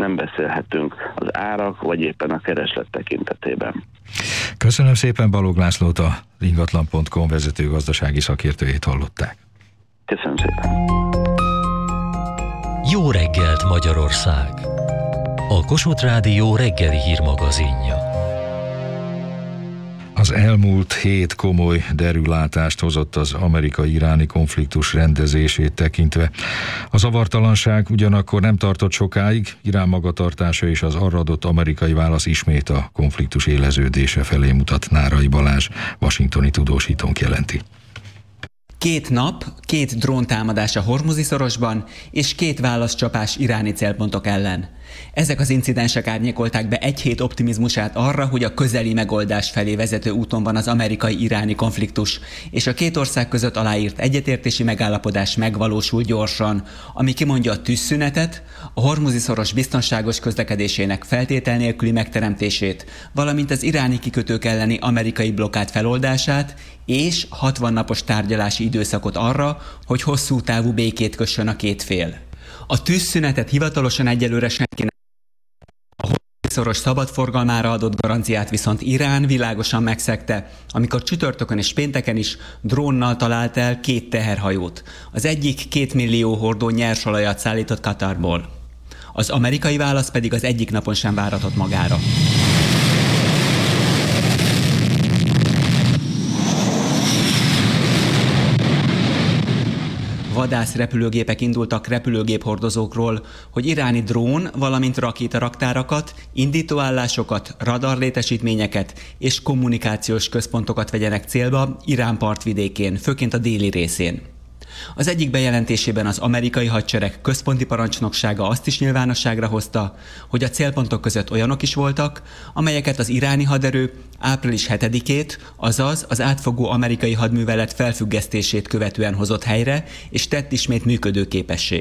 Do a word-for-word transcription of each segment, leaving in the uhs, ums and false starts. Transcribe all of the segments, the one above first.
nem beszélhetünk az árak, vagy éppen a kereslet tekintetében. Köszönöm szépen, Balogh Lászlót, a ingatlan pont com vezető gazdasági szakértőjét hallották. Köszönöm szépen. Jó reggelt, Magyarország! A Kossuth Rádió reggeli hírmagazinja. Az elmúlt hét komoly derülátást hozott az amerikai-iráni konfliktus rendezését tekintve. A zavartalanság ugyanakkor nem tartott sokáig, Irán magatartása és az arra adott amerikai válasz ismét a konfliktus éleződése felé mutat. Nárai Balázs, washingtoni tudósítónk jelenti. Két nap, két dróntámadás a Hormuzi szorosban, és két válaszcsapás iráni célpontok ellen. Ezek az incidensek árnyékolták be egy hét optimizmusát arra, hogy a közeli megoldás felé vezető úton van az amerikai-iráni konfliktus, és a két ország között aláírt egyetértési megállapodás megvalósul gyorsan, ami kimondja a tűzszünetet, a Hormuzi szoros biztonságos közlekedésének feltétel nélküli megteremtését, valamint az iráni kikötők elleni amerikai blokkád feloldását, és hatvan napos tárgyalási időszakot arra, hogy hosszú távú békét kössön a két fél. A tűzszünetet hivatalosan egyelőre senki nem. A Hormuzi szoros szabad forgalmára adott garanciát viszont Irán világosan megszegte, amikor csütörtökön és pénteken is drónnal talált el két teherhajót. Az egyik két millió hordó nyersolajat szállított Katarból. Az amerikai válasz pedig az egyik napon sem váratott magára. Vadászrepülőgépek indultak repülőgép-hordozókról, hogy iráni drón, valamint rakétaraktárakat, indítóállásokat, radarlétesítményeket és kommunikációs központokat vegyenek célba Irán partvidékén, főként a déli részén. Az egyik bejelentésében az amerikai hadsereg központi parancsnoksága azt is nyilvánosságra hozta, hogy a célpontok között olyanok is voltak, amelyeket az iráni haderő április hetedikét, azaz az átfogó amerikai hadművelet felfüggesztését követően hozott helyre, és tett ismét működőképessé.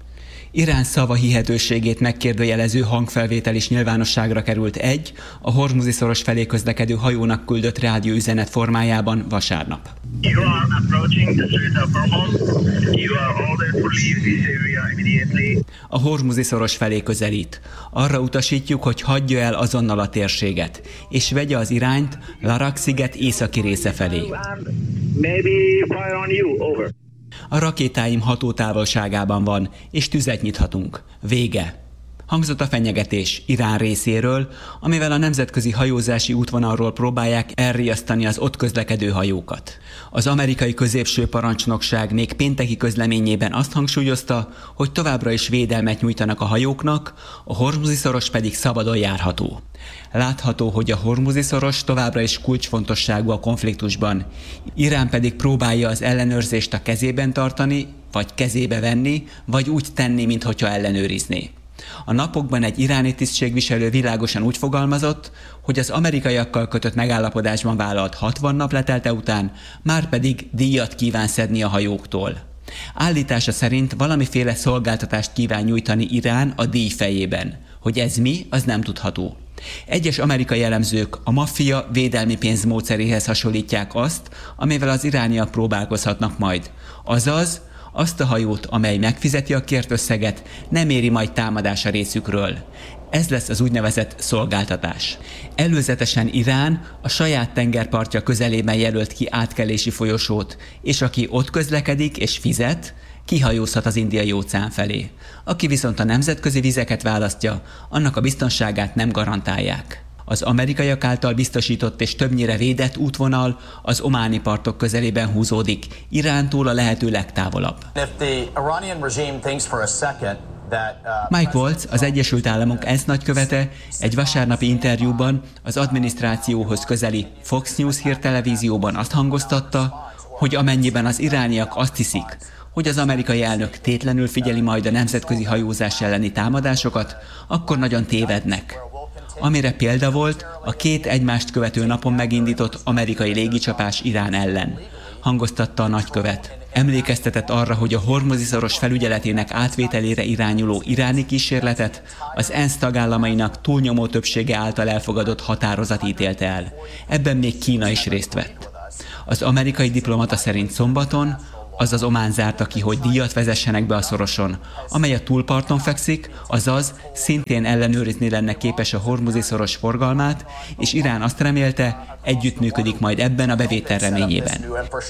Irán szava hihetőségét megkérdőjelező hangfelvétel is nyilvánosságra került egy, a Hormuzi szoros felé közlekedő hajónak küldött rádióüzenet formájában vasárnap. You are approaching the Strait of Hormuz. You are ordered to leave this area immediately. A Hormuzi szoros felé közelít. Arra utasítjuk, hogy hagyja el azonnal a térséget, és vegye az irányt Larak-sziget északi része felé. Maybe fire on you. Over. A rakétáim hatótávolságában van, és tüzet nyithatunk. Vége. Hangzott a fenyegetés Irán részéről, amivel a nemzetközi hajózási útvonalról próbálják elriasztani az ott közlekedő hajókat. Az amerikai középső parancsnokság még pénteki közleményében azt hangsúlyozta, hogy továbbra is védelmet nyújtanak a hajóknak, a Hormuzi szoros pedig szabadon járható. Látható, hogy a Hormuzi szoros továbbra is kulcsfontosságú a konfliktusban, Irán pedig próbálja az ellenőrzést a kezében tartani, vagy kezébe venni, vagy úgy tenni, minthogyha ellenőrizné. A napokban egy iráni tisztségviselő világosan úgy fogalmazott, hogy az amerikaiakkal kötött megállapodásban vállalt hatvan nap letelte után már pedig díjat kíván szedni a hajóktól. Állítása szerint valamiféle szolgáltatást kíván nyújtani Irán a díj fejében. Hogy ez mi, az nem tudható. Egyes amerikai elemzők a maffia védelmi pénzmódszeréhez hasonlítják azt, amivel az irániak próbálkozhatnak majd. Azaz, azt a hajót, amely megfizeti a kért összeget, nem éri majd támadás a részükről. Ez lesz az úgynevezett szolgáltatás. Előzetesen Irán a saját tengerpartja közelében jelölt ki átkelési folyosót, és aki ott közlekedik és fizet, kihajózhat az Indiai-óceán felé. Aki viszont a nemzetközi vizeket választja, annak a biztonságát nem garantálják. Az amerikaiak által biztosított és többnyire védett útvonal az ománi partok közelében húzódik, Irántól a lehető legtávolabb. Mike Waltz, az Egyesült Államok ENSZ nagykövete egy vasárnapi interjúban az adminisztrációhoz közeli Fox News hírtelevízióban azt hangoztatta, hogy amennyiben az irániak azt hiszik, hogy az amerikai elnök tétlenül figyeli majd a nemzetközi hajózás elleni támadásokat, akkor nagyon tévednek. Amire példa volt a két egymást követő napon megindított amerikai légicsapás Irán ellen, hangoztatta a nagykövet. Emlékeztetett arra, hogy a Hormuzi szoros felügyeletének átvételére irányuló iráni kísérletet az ENSZ tagállamainak túlnyomó többsége által elfogadott határozat ítélte el. Ebben még Kína is részt vett. Az amerikai diplomata szerint szombaton Azaz Omán zárta ki, hogy díjat vezessenek be a szoroson, amely a túlparton fekszik, azaz szintén ellenőrizni lenne képes a hormuzi szoros forgalmát, és Irán azt remélte, együttműködik majd ebben a bevétel reményében.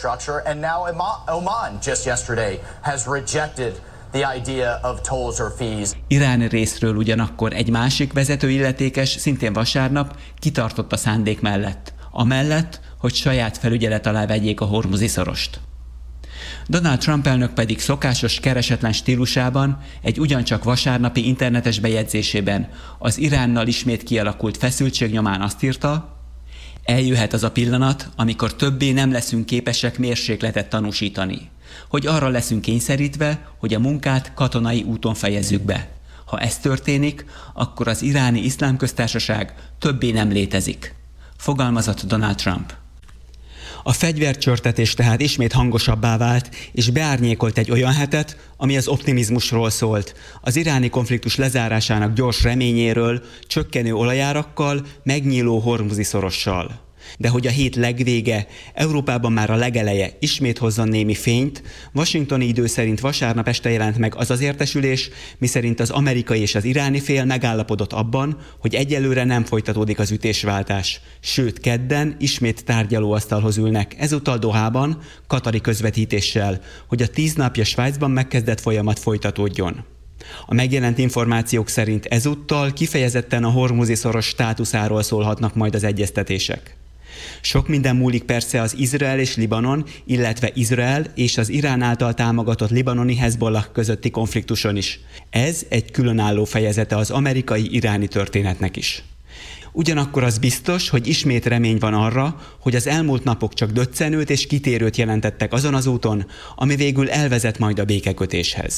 Irán részről ugyanakkor egy másik vezető illetékes szintén vasárnap kitartott a szándék mellett, amellett, hogy saját felügyelet alá vegyék a hormuzi szorost. Donald Trump elnök pedig szokásos keresetlen stílusában egy ugyancsak vasárnapi internetes bejegyzésében az Iránnal ismét kialakult feszültség nyomán azt írta: eljöhet az a pillanat, amikor többé nem leszünk képesek mérsékletet tanúsítani, hogy arra leszünk kényszerítve, hogy a munkát katonai úton fejezzük be. Ha ez történik, akkor az iráni iszlám köztársaság többé nem létezik, fogalmazott Donald Trump. A fegyvercsörtetés tehát ismét hangosabbá vált, és beárnyékolt egy olyan hetet, ami az optimizmusról szólt, az iráni konfliktus lezárásának gyors reményéről, csökkenő olajárakkal, megnyíló hormuzi szorossal. De hogy a hét legvége, Európában már a legeleje ismét hozzon némi fényt, washingtoni idő szerint vasárnap este jelent meg az az értesülés, miszerint az amerikai és az iráni fél megállapodott abban, hogy egyelőre nem folytatódik az ütésváltás. Sőt, kedden ismét tárgyalóasztalhoz ülnek, ezúttal Dohában, katari közvetítéssel, hogy a tíz napja Svájcban megkezdett folyamat folytatódjon. A megjelent információk szerint ezúttal kifejezetten a hormuzi szoros státuszáról szólhatnak majd az egyeztetések. Sok minden múlik persze az Izrael és Libanon, illetve Izrael és az Irán által támogatott libanoni Hezbollah közötti konfliktuson is. Ez egy különálló fejezete az amerikai-iráni történetnek is. Ugyanakkor az biztos, hogy ismét remény van arra, hogy az elmúlt napok csak döccenőt és kitérőt jelentettek azon az úton, ami végül elvezet majd a békekötéshez.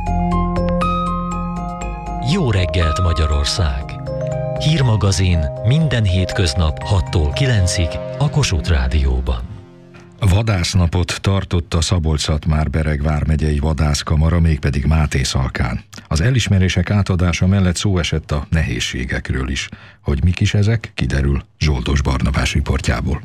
Jó reggelt, Magyarország! Hírmagazin minden hétköznap hattól kilencig a Kossuth Rádióban. Vadásznapot tartott a Szabolcs-Szatmár-Bereg vármegyei vadászkamara, mégpedig Mátészalkán. Az elismerések átadása mellett szó esett a nehézségekről is. Hogy mik is ezek, kiderül Zsoldos Barnabás riportjából.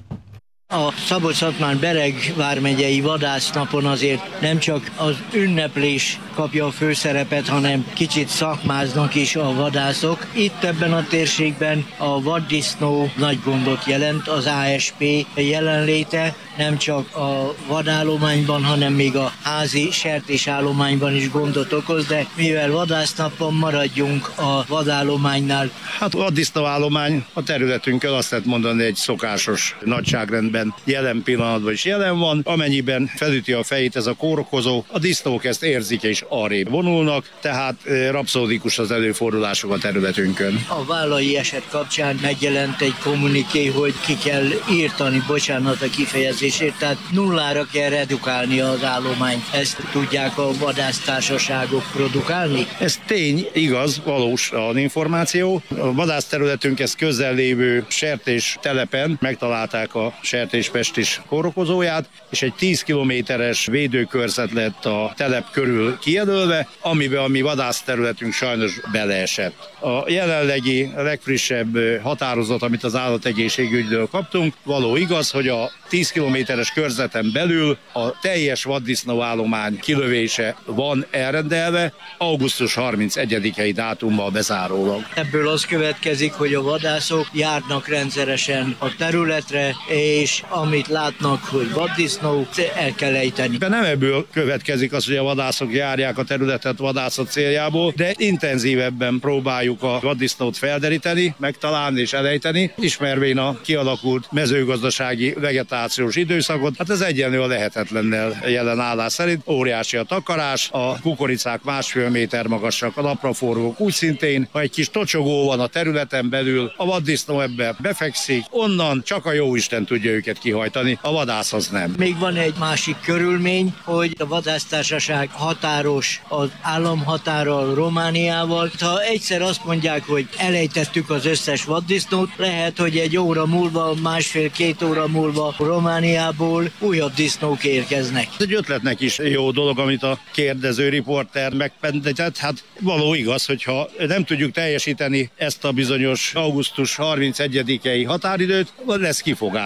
A Szabolcs-Szatmár-Bereg vármegyei vadásznapon azért nem csak az ünneplés kapja a főszerepet, hanem kicsit szakmáznak is a vadászok. Itt ebben a térségben a vaddisznó nagy gondot jelent, az á es pé jelenléte nem csak a vadállományban, hanem még a házi sertésállományban is gondot okoz, de mivel vadásznapon maradjunk a vadállománynál. Hát a vaddisznóállomány a területünkön azt lehet mondani egy szokásos nagyságrendben jelen pillanatban is jelen van. Amennyiben felüti a fejét ez a kórokozó, a disznók ezt érzik és arrébb vonulnak, tehát rapszódikus az előfordulások a területünkön. A vállai eset kapcsán megjelent egy kommuniké, hogy ki kell írtani, bocsánat a kifejezésért, tehát nullára kell redukálni az állományt. Ezt tudják a vadásztársaságok produkálni? Ez tény, igaz, valós az információ. A vadászterületünk ez közel lévő sertés telepen megtalálták a sertéspestis kórokozóját, és egy tíz kilométeres védőkörzet lett a telep körül kijelölve, amiben a mi vadászterületünk sajnos beleesett. A jelenlegi legfrissebb határozat, amit az állategészségügydől kaptunk, való igaz, hogy a tíz kilométeres körzeten belül a teljes vaddisznóállomány kilövése van elrendelve, augusztus harmincegyedikei dátummal bezárólag. Ebből az következik, hogy a vadászok járnak rendszeresen a területre, és amit látnak, hogy vaddisznó, el kell ejteni. De nem ebből következik az, hogy a vadászok járják a területet vadászat céljából, de intenzívebben próbáljuk a vaddisznót felderíteni, megtalálni és elejteni, ismervén a kialakult mezőgazdasági vegetációs időszakot. Hát ez egyenlő a lehetetlennel jelen állás szerint. Óriási a takarás, a kukoricák másfél méter magasak, a napraforgók úgy szintén, ha egy kis tocsogó van a területen belül, a vaddisznó ebbe befekszik, onnan csak a jóisten tudja őket kihajtani, a vadász az nem. Még van egy másik körülmény, hogy a vadásztársaság határos az államhatárral, Romániával. Ha egyszer azt mondják, hogy elejtettük az összes vaddisznót, lehet, hogy egy óra múlva, másfél-két óra múlva Romániából újabb disznók érkeznek. Ez egy ötletnek is jó dolog, amit a kérdező riporter megpendített. Hát való igaz, hogyha nem tudjuk teljesíteni ezt a bizonyos augusztus harmincegyedikei határidőt, lesz kifogásunk. A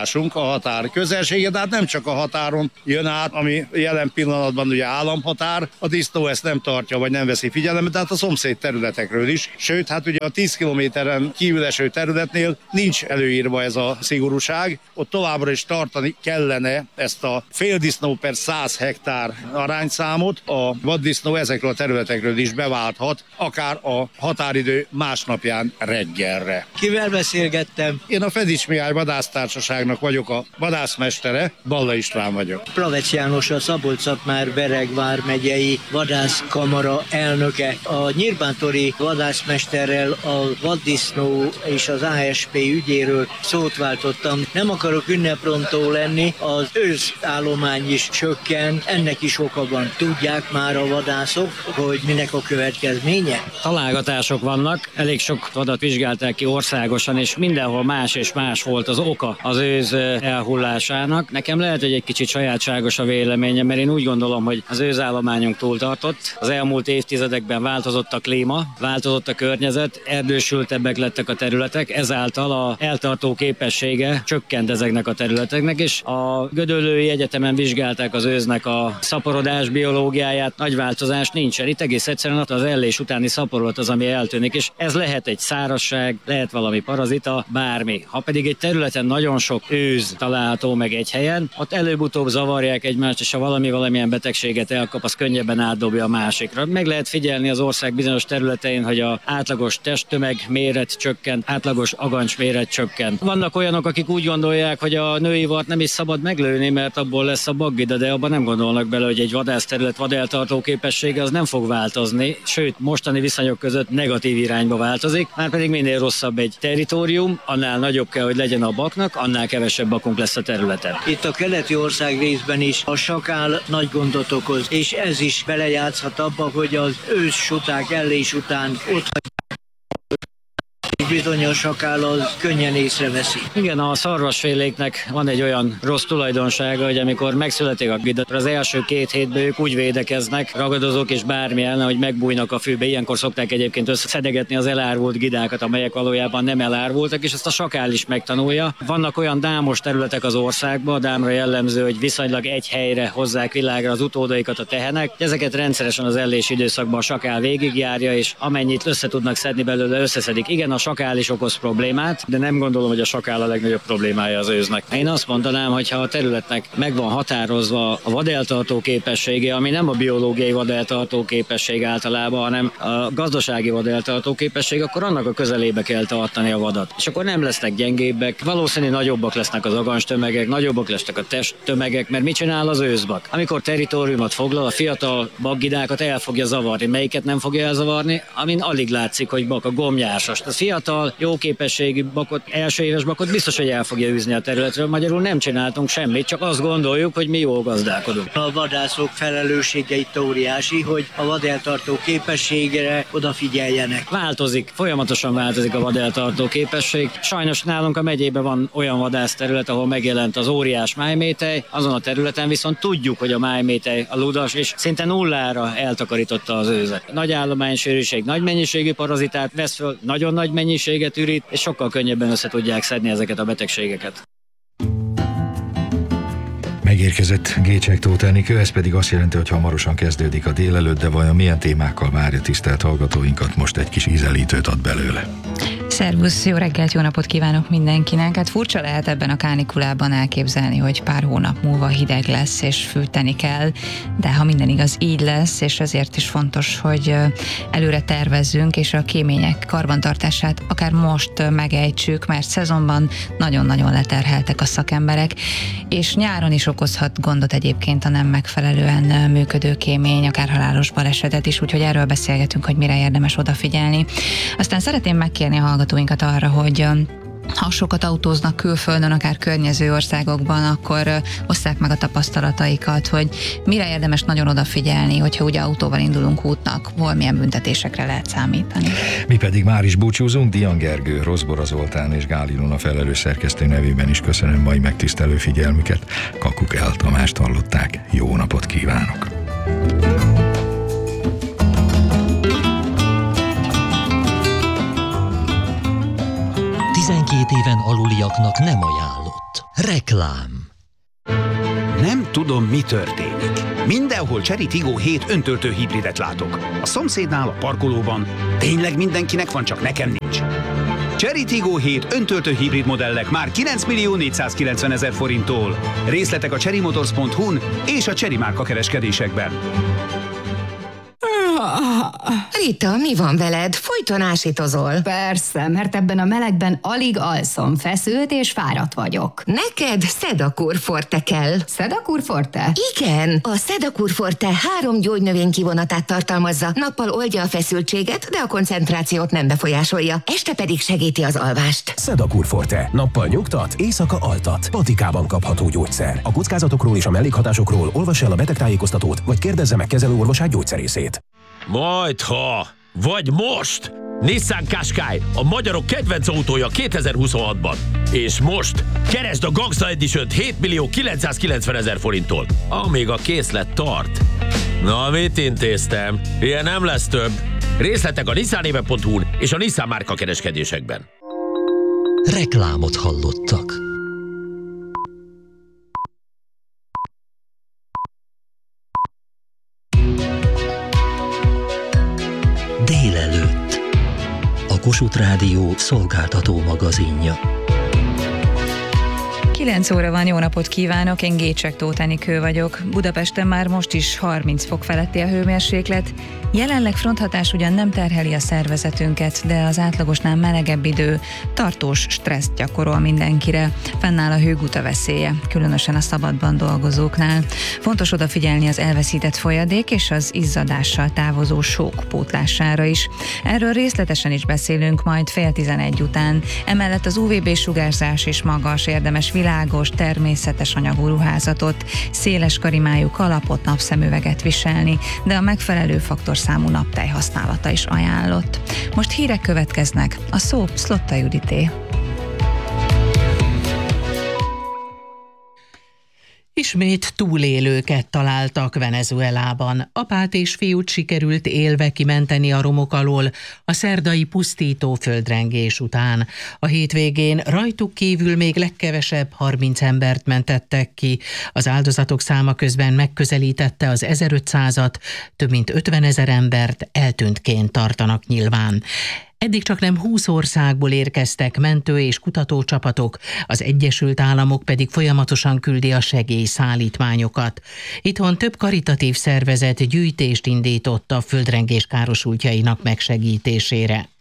határ közelsége, de hát nem csak a határon jön át, ami jelen pillanatban ugye államhatár, a disznó ezt nem tartja, vagy nem veszi figyelembe, tehát a szomszéd területekről is. Sőt, hát ugye a tíz kilométeren kívül eső területnél nincs előírva ez a szigorúság, ott továbbra is tartani kellene ezt a fél disznó per száz hektár arányszámot, a vaddisznó ezekről a területekről is beválthat, akár a határidő másnapján reggelre. Kivel beszélgettem? Én a Fedics Mihály Vadásztársaságnak vagyok a vadászmestere, Balla István vagyok. Pravec János, a Szabolcs-Szatmár-Bereg vármegyei vadászkamara elnöke. A nyírbántori vadászmesterrel a vaddisznó és az á es pé ügyéről szót váltottam. Nem akarok ünneprontó lenni, az őszállomány is csökken, ennek is oka van. Tudják már a vadászok, hogy minek a következménye? Találgatások vannak, elég sok vadat vizsgálták ki országosan, és mindenhol más és más volt az oka az őz elhullásának. Nekem lehet, hogy egy kicsit sajátságos a véleményem, mert én úgy gondolom, hogy az őzállományunk túltartott. Az elmúlt évtizedekben változott a klíma, változott a környezet, erdősültebbek lettek a területek, ezáltal a eltartó képessége csökkent ezeknek a területeknek, és a Gödöllői Egyetemen vizsgálták az őznek a szaporodás biológiáját, nagy változás nincsen. Itt egész egyszerűen az ellés utáni szaporulat az, ami eltűnik, és ez lehet egy szárazság, lehet valami parazita, bármi. Ha pedig egy területen nagyon sok őz található meg egy helyen, ott előbb-utóbb zavarják egymást, és ha valami valamilyen betegséget elkap, az könnyebben átdobja a másikra. Meg lehet figyelni az ország bizonyos területein, hogy a átlagos testtömeg méret csökkent, átlagos agancs méret csökkent. Vannak olyanok, akik úgy gondolják, hogy a női vart nem is szabad meglőni, mert abból lesz a baggida, de abban nem gondolnak bele, hogy egy vadászterület vadeltartó képessége az nem fog változni, sőt, mostani viszonyok között negatív irányba változik, már pedig minél rosszabb egy territórium, annál nagyobb kell, hogy legyen a baknak, annál kevesebb bakunk lesz a területen. Itt a keleti ország részben is a sakál nagy gondot okoz, és ez is belejátszhat abba, hogy az ősssuták ellés után ott bizony a sakál az könnyen észreveszi. Igen, a szarvasféléknek van egy olyan rossz tulajdonsága, hogy amikor megszületik a gida, az első két hétben ők úgy védekeznek, ragadozók és bármilyen, hogy megbújnak a fűbe. Ilyenkor szokták egyébként összeszedegetni az elárvult gidákat, amelyek valójában nem elárvultak, és ezt a sakál is megtanulja. Vannak olyan dámos területek az országban, a dámra jellemző, hogy viszonylag egy helyre hozzák világra az utódaikat a tehenek. Ezeket rendszeresen az ellés időszakban a sakál végigjárja, és amennyit össze tudnak szedni belőle, összeszedik. Igen, a sakál is okoz problémát, de nem gondolom, hogy a sakál a legnagyobb problémája az őznek. Én azt mondanám, hogy ha a területnek meg van határozva a vadeltartó képessége, ami nem a biológiai vadeltartó képesség általában, hanem a gazdasági vadeltartó képesség, akkor annak a közelébe kell tartani a vadat. És akkor nem lesznek gyengébbek, valószínűleg nagyobbak lesznek az agancstömegek, nagyobbak lesznek a testtömegek, mert mit csinál az őzbak? Amikor territóriumot foglal, a fiatal bakgidákat el fogja zavarni. Melyiket nem fogja elzavarni? Amin alig látszik, hogy bak, a gomnyásas. A fiatal, jó képességű bakot, első éves bakot biztos, hogy el fogja űzni a területről. Magyarul nem csináltunk semmit, csak azt gondoljuk, hogy mi jól gazdálkodunk. A vadászok felelőssége itt óriási, hogy a vadeltartó képességre odafigyeljenek. Változik, folyamatosan változik a vadeltartó képesség. Sajnos nálunk a megyében van olyan vadászterület, ahol megjelent az óriás májmétej, azon a területen viszont tudjuk, hogy a májmétej a ludas, és szinte nullára eltakarította az őzet. Nagy állománysűrűség, nagy mennyiségű parazitát vesz föl, nagyon nagy mennyiséget ürít, és sokkal könnyebben össze tudják szedni ezeket a betegségeket. Megérkezett Gécsek Tóth Enikő, ez pedig azt jelenti, hogy hamarosan kezdődik a délelőtt, de vajon milyen témákkal várja tisztelt hallgatóinkat, most egy kis ízelítőt ad belőle. Szervusz, jó reggelt, jó napot kívánok mindenkinek. Hát furcsa lehet ebben a kánikulában elképzelni, hogy pár hónap múlva hideg lesz és fűteni kell, de ha minden igaz, így lesz, és ezért is fontos, hogy előre tervezzünk, és a kémények karbantartását akár most megejtsük, mert szezonban nagyon-nagyon leterheltek a szakemberek, és nyáron is okozhat gondot egyébként a nem megfelelően működő kémény, akár halálos balesetet is, úgyhogy erről beszélgetünk, hogy mire érdemes odafigyelni. Aztán szeretném megkérni a hallgatóinkat arra, hogy ha sokat autóznak külföldön, akár környező országokban, akkor osszák meg a tapasztalataikat, hogy mire érdemes nagyon odafigyelni, hogyha ugye autóval indulunk útnak, hol milyen büntetésekre lehet számítani. Mi pedig már is búcsúzunk, Dian Gergő, Rozbora Zoltán és Gál Ilona felelős szerkesztő nevében is köszönöm mai megtisztelő figyelmüket. Kakuk El Tamást hallották, jó napot kívánok! tizenkét éven aluliaknak nem ajánlott. Reklám. Nem tudom, mi történik. Mindenhol Chery Tiggo hét öntöltő hibridet látok. A szomszédnál, a parkolóban. Tényleg mindenkinek van, csak nekem nincs. Chery Tiggo hét öntöltő hibrid modellek már kilenc millió négyszázkilencven ezer forinttól. Részletek a chery motors pont hu-n és a Chery márka kereskedésekben. Rita, mi van veled? Folyton ásítozol. Persze, mert ebben a melegben alig alszom, feszült és fáradt vagyok. Neked Sedakur Forte kell. Sedakur Forte? Igen, a Sedakur Forte három gyógynövény kivonatát tartalmazza. Nappal oldja a feszültséget, de a koncentrációt nem befolyásolja. Este pedig segíti az alvást. Sedakur Forte. Nappal nyugtat, éjszaka altat. Patikában kapható gyógyszer. A kockázatokról és a mellékhatásokról olvassa el a betegtájékoztatót, vagy kérdezze meg kezelőorvosát, gyógyszerészét. Majdha, vagy most! Nissan Qashqai, a magyarok kedvenc autója kétezer-huszonhatban. És most keresd a Gangsta Edition-t hét millió kilencszázkilencven ezer forinttól, amíg a készlet tart. Na, mit intéztem? Ilyen nem lesz több. Részletek a nissanéve pont hu-n és a Nissan márka kereskedésekben. Reklámot hallottak. Délelőtt. A Kossuth Rádió szolgáltató magazinja. kilenc óra van, jó napot kívánok, én Gécsek Tóth Enikő vagyok. Budapesten már most is harminc fok feletti a hőmérséklet. Jelenleg fronthatás ugyan nem terheli a szervezetünket, de az átlagosnál melegebb idő tartós stresszt gyakorol mindenkire. Fennáll a hőguta veszélye, különösen a szabadban dolgozóknál. Fontos odafigyelni az elveszített folyadék és az izzadással távozó sók pótlására is. Erről részletesen is beszélünk majd fél tizenegy után. Emellett az ú vé bé-sugárzás is magas, érdemes világos, természetes anyagú ruházatot, széles karimájú kalapot, napszemüveget viselni, de a megfelelő faktorszámú naptej használata is ajánlott. Most hírek következnek, a szó Szlotta Judité. Ismét túlélőket találtak Venezuelában. Apát és fiút sikerült élve kimenteni a romok alól a szerdai pusztító földrengés után. A hétvégén rajtuk kívül még legkevesebb harminc embert mentettek ki. Az áldozatok száma közben megközelítette az ezerötszázat, több mint ötvenezer embert eltűntként tartanak nyilván. Eddig csak nem húsz országból érkeztek mentő- és kutatócsapatok, az Egyesült Államok pedig folyamatosan küldi a segélyszállítmányokat. Itthon több karitatív szervezet gyűjtést indított a földrengés károsultjainak megsegítésére.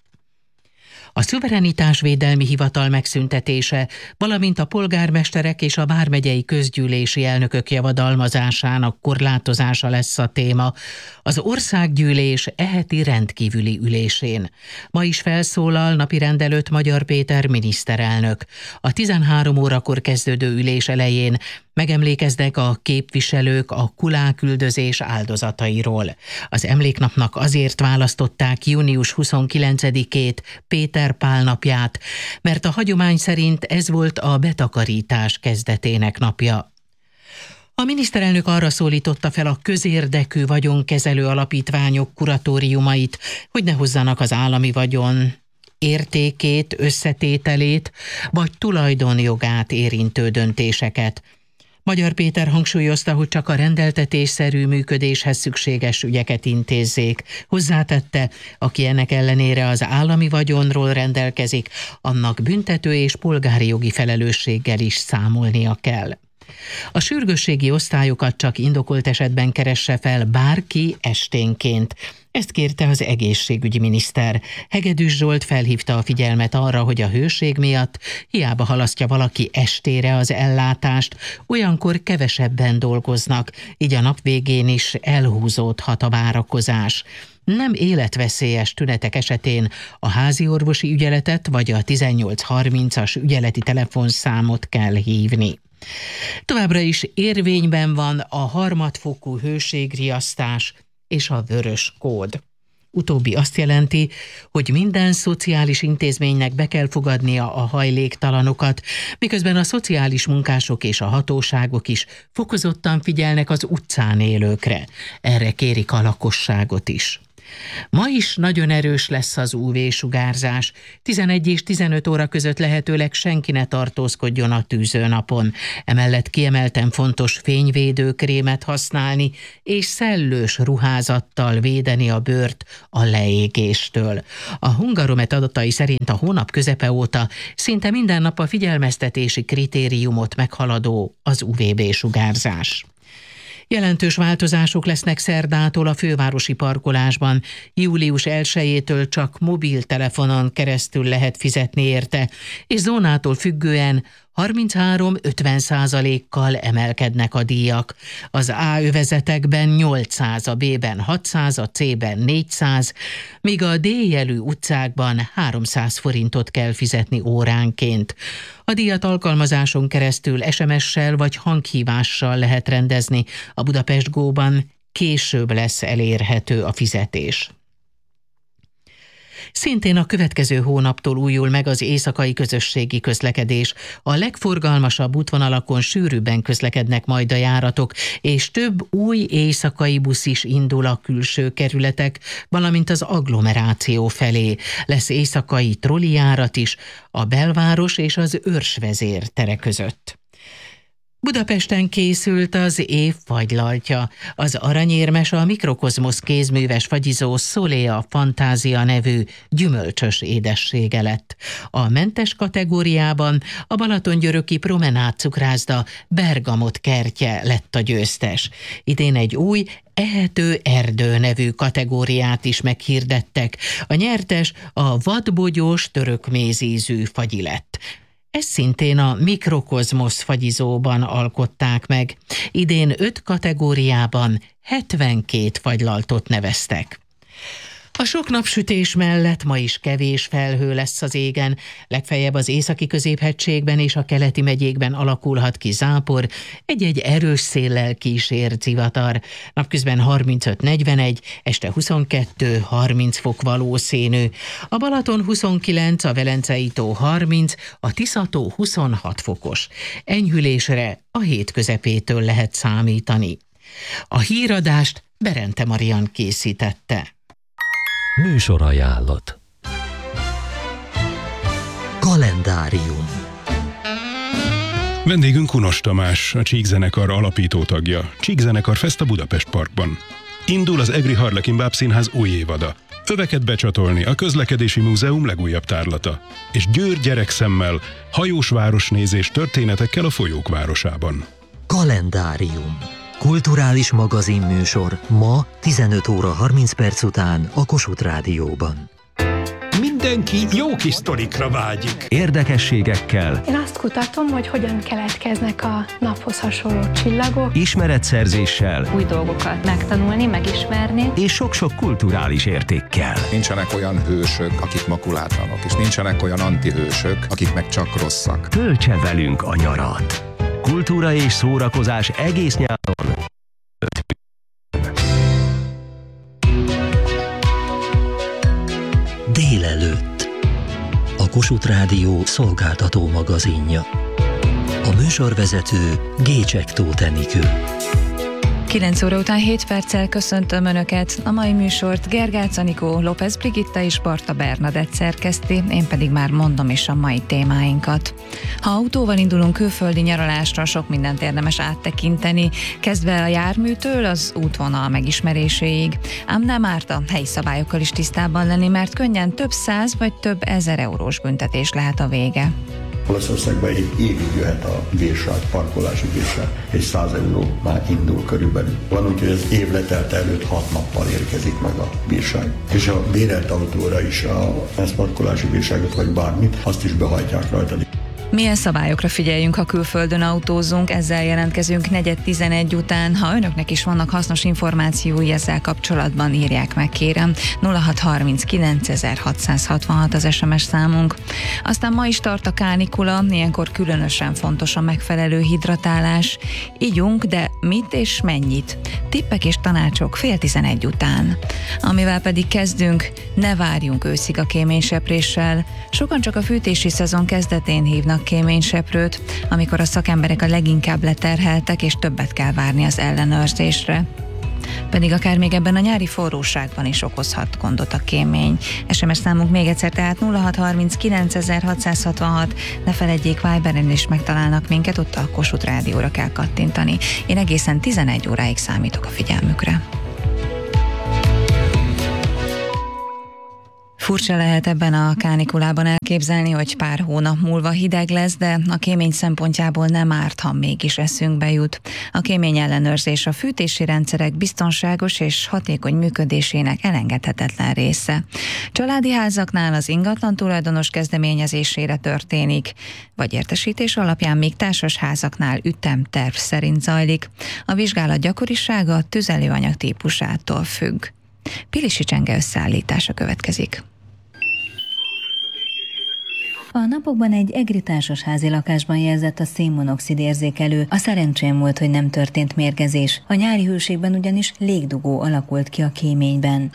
A szuverenitásvédelmi hivatal megszüntetése, valamint a polgármesterek és a vármegyei közgyűlési elnökök javadalmazásának korlátozása lesz a téma az országgyűlés eheti rendkívüli ülésén. Ma is felszólal napirend előtt Magyar Péter miniszterelnök. A tizenhárom órakor kezdődő ülés elején megemlékeznek a képviselők a kuláküldözés áldozatairól. Az emléknapnak azért választották június huszonkilencedikét, Péter Pál napját, mert a hagyomány szerint ez volt a betakarítás kezdetének napja. A miniszterelnök arra szólította fel a közérdekű vagyonkezelő alapítványok kuratóriumait, hogy ne hozzanak az állami vagyon értékét, összetételét vagy tulajdonjogát érintő döntéseket. Magyar Péter hangsúlyozta, hogy csak a rendeltetésszerű működéshez szükséges ügyeket intézzék. Hozzátette, aki ennek ellenére az állami vagyonról rendelkezik, annak büntető és polgári jogi felelősséggel is számolnia kell. A sürgősségi osztályokat csak indokolt esetben keresse fel bárki esténként. Ezt kérte az egészségügyi miniszter. Hegedűs Zsolt felhívta a figyelmet arra, hogy a hőség miatt hiába halasztja valaki estére az ellátást, olyankor kevesebben dolgoznak, így a nap végén is elhúzódhat a várakozás. Nem életveszélyes tünetek esetén a házi orvosi ügyeletet vagy a tizennyolc harmincas ügyeleti telefonszámot kell hívni. Továbbra is érvényben van a harmadfokú hőségriasztás és a vörös kód. Utóbbi azt jelenti, hogy minden szociális intézménynek be kell fogadnia a hajléktalanokat, miközben a szociális munkások és a hatóságok is fokozottan figyelnek az utcán élőkre. Erre kérik a lakosságot is. Ma is nagyon erős lesz az ú vé-sugárzás. tizenegy és tizenöt óra között lehetőleg senki ne tartózkodjon a tűzőnapon. Emellett kiemelten fontos fényvédőkrémet használni, és szellős ruházattal védeni a bőrt a leégéstől. A Hungaromet adatai szerint a hónap közepe óta szinte minden nap a figyelmeztetési kritériumot meghaladó az ú vé bé-sugárzás. Jelentős változások lesznek szerdától a fővárosi parkolásban. július elsejétől csak mobiltelefonon keresztül lehet fizetni érte, és zónától függően harminchárom-ötven százalékkal emelkednek a díjak. Az A övezetekben nyolcszáz, a B-ben hatszáz, a C-ben négyszáz, míg a D-jelű utcákban háromszáz forintot kell fizetni óránként. A díjat alkalmazáson keresztül es em es-sel vagy hanghívással lehet rendezni. A Budapest Go-ban később lesz elérhető a fizetés. Szintén a következő hónaptól újul meg az éjszakai közösségi közlekedés. A legforgalmasabb útvonalakon sűrűbben közlekednek majd a járatok, és több új éjszakai busz is indul a külső kerületek, valamint az agglomeráció felé. Lesz éjszakai trollijárat is a belváros és az Őrsvezér tere között. Budapesten készült az év fagylaltja. Az aranyérmes a Mikrokozmosz kézműves fagyizó Szolea Fantázia nevű gyümölcsös édessége lett. A mentes kategóriában a Balatongyöröki Promenád cukrászda Bergamot kertje lett a győztes. Idén egy új Ehető erdő nevű kategóriát is meghirdettek. A nyertes a vadbogyós törökmézízű fagyi lett. Ezt szintén a Mikrokozmosz fagyizóban alkották meg. Idén öt kategóriában hetvenkét fagylaltot neveztek. A sok napsütés mellett ma is kevés felhő lesz az égen, legfeljebb az északi középhegységben és a keleti megyékben alakulhat ki zápor, egy-egy erős széllel kísért zivatar. Napközben harmincöt-negyvenegy, este huszonkettő-harminc fok valószínű. A Balaton huszonkilenc, a Velencei tó harminc, a Tisza-tó huszonhat fokos. Enyhülésre a hét közepétől lehet számítani. A híradást Berente Marian készítette. Műsorajánlat. Kalendárium. Vendégünk Unos Tamás, a Csíkzenekar alapító tagja. Csíkzenekar Fest a Budapest Parkban. Indul az Egri Harlekin Bábszínház új évada. Öveket becsatolni a Közlekedési Múzeum legújabb tárlata. És Győr gyerekszemmel hajós városnézés történetekkel a folyók városában. Kalendárium. Kulturális magazinműsor ma tizenöt óra harminc perc után a Kossuth Rádióban. Mindenki jó kis sztorikra vágyik. Érdekességekkel. Én azt kutatom, hogy hogyan keletkeznek a naphoz hasonló csillagok. Ismeretszerzéssel. Új dolgokat megtanulni, megismerni. És sok-sok kulturális értékkel. Nincsenek olyan hősök, akik makulátlanok, és nincsenek olyan antihősök, akik meg csak rosszak. Töltse velünk a nyarat. Kultúra és szórakozás egész nyáron. Délelőtt. A Kossuth Rádió szolgáltató magazinja. A műsorvezető Gécsek Tóth Enikő. kilenc óra után hét perccel köszöntöm Önöket. A mai műsort Gergác Anikó, López Brigitta és Barta Bernadett szerkeszti, én pedig már mondom is a mai témáinkat. Ha autóval indulunk külföldi nyaralásra, sok mindent érdemes áttekinteni, kezdve a járműtől az útvonal megismeréséig. Ám nem árt a helyi szabályokkal is tisztában lenni, mert könnyen több száz vagy több ezer eurós büntetés lehet a vége. Olaszországban egy évig jöhet a bírság, parkolási bírság, és száz euró már indul körülbelül. Van úgy, hogy az év letelte előtt hat nappal érkezik meg a bírság. És a bérelt autóra is a parkolási bírságot, vagy bármit, azt is behajtják rajta. Milyen szabályokra figyeljünk, ha külföldön autózunk? Ezzel jelentkezünk negyed tizenegy után. Ha önöknek is vannak hasznos információi ezzel kapcsolatban, írják meg, kérem. nulla hat harminckilenc hatszázhatvanhat az es em es számunk. Aztán ma is tart a kánikula, ilyenkor különösen fontos a megfelelő hidratálás. Igyunk, de mit és mennyit? Tippek és tanácsok fél tizenegy után. Amivel pedig kezdünk, ne várjunk őszig a kéménysepréssel. Sokan csak a fűtési szezon kezdetén hívnak kéményseprőt, amikor a szakemberek a leginkább leterheltek és többet kell várni az ellenőrzésre. Pedig akár még ebben a nyári forróságban is okozhat gondot a kémény. es em es számunk még egyszer, tehát nulla hat harminc kilencezer-hatszázhatvanhat, ne feledjék, Viberen is megtalálnak minket, ott a Kossuth Rádióra kell kattintani. Én egészen tizenegy óráig számítok a figyelmükre. Furcsa lehet ebben a kánikulában elképzelni, hogy pár hónap múlva hideg lesz, de a kémény szempontjából nem árt, ha mégis eszünkbe jut. A kémény ellenőrzés a fűtési rendszerek biztonságos és hatékony működésének elengedhetetlen része. Családi házaknál az ingatlan tulajdonos kezdeményezésére történik, vagy értesítés alapján még társas házaknál ütemterv szerint zajlik. A vizsgálat gyakorisága a tüzelőanyag típusától függ. Pilisi Csenge összeállítása következik. A napokban egy egri társasházi lakásban jelzett a szénmonoxid érzékelő. A szerencsém volt, hogy nem történt mérgezés. A nyári hőségben ugyanis légdugó alakult ki a kéményben.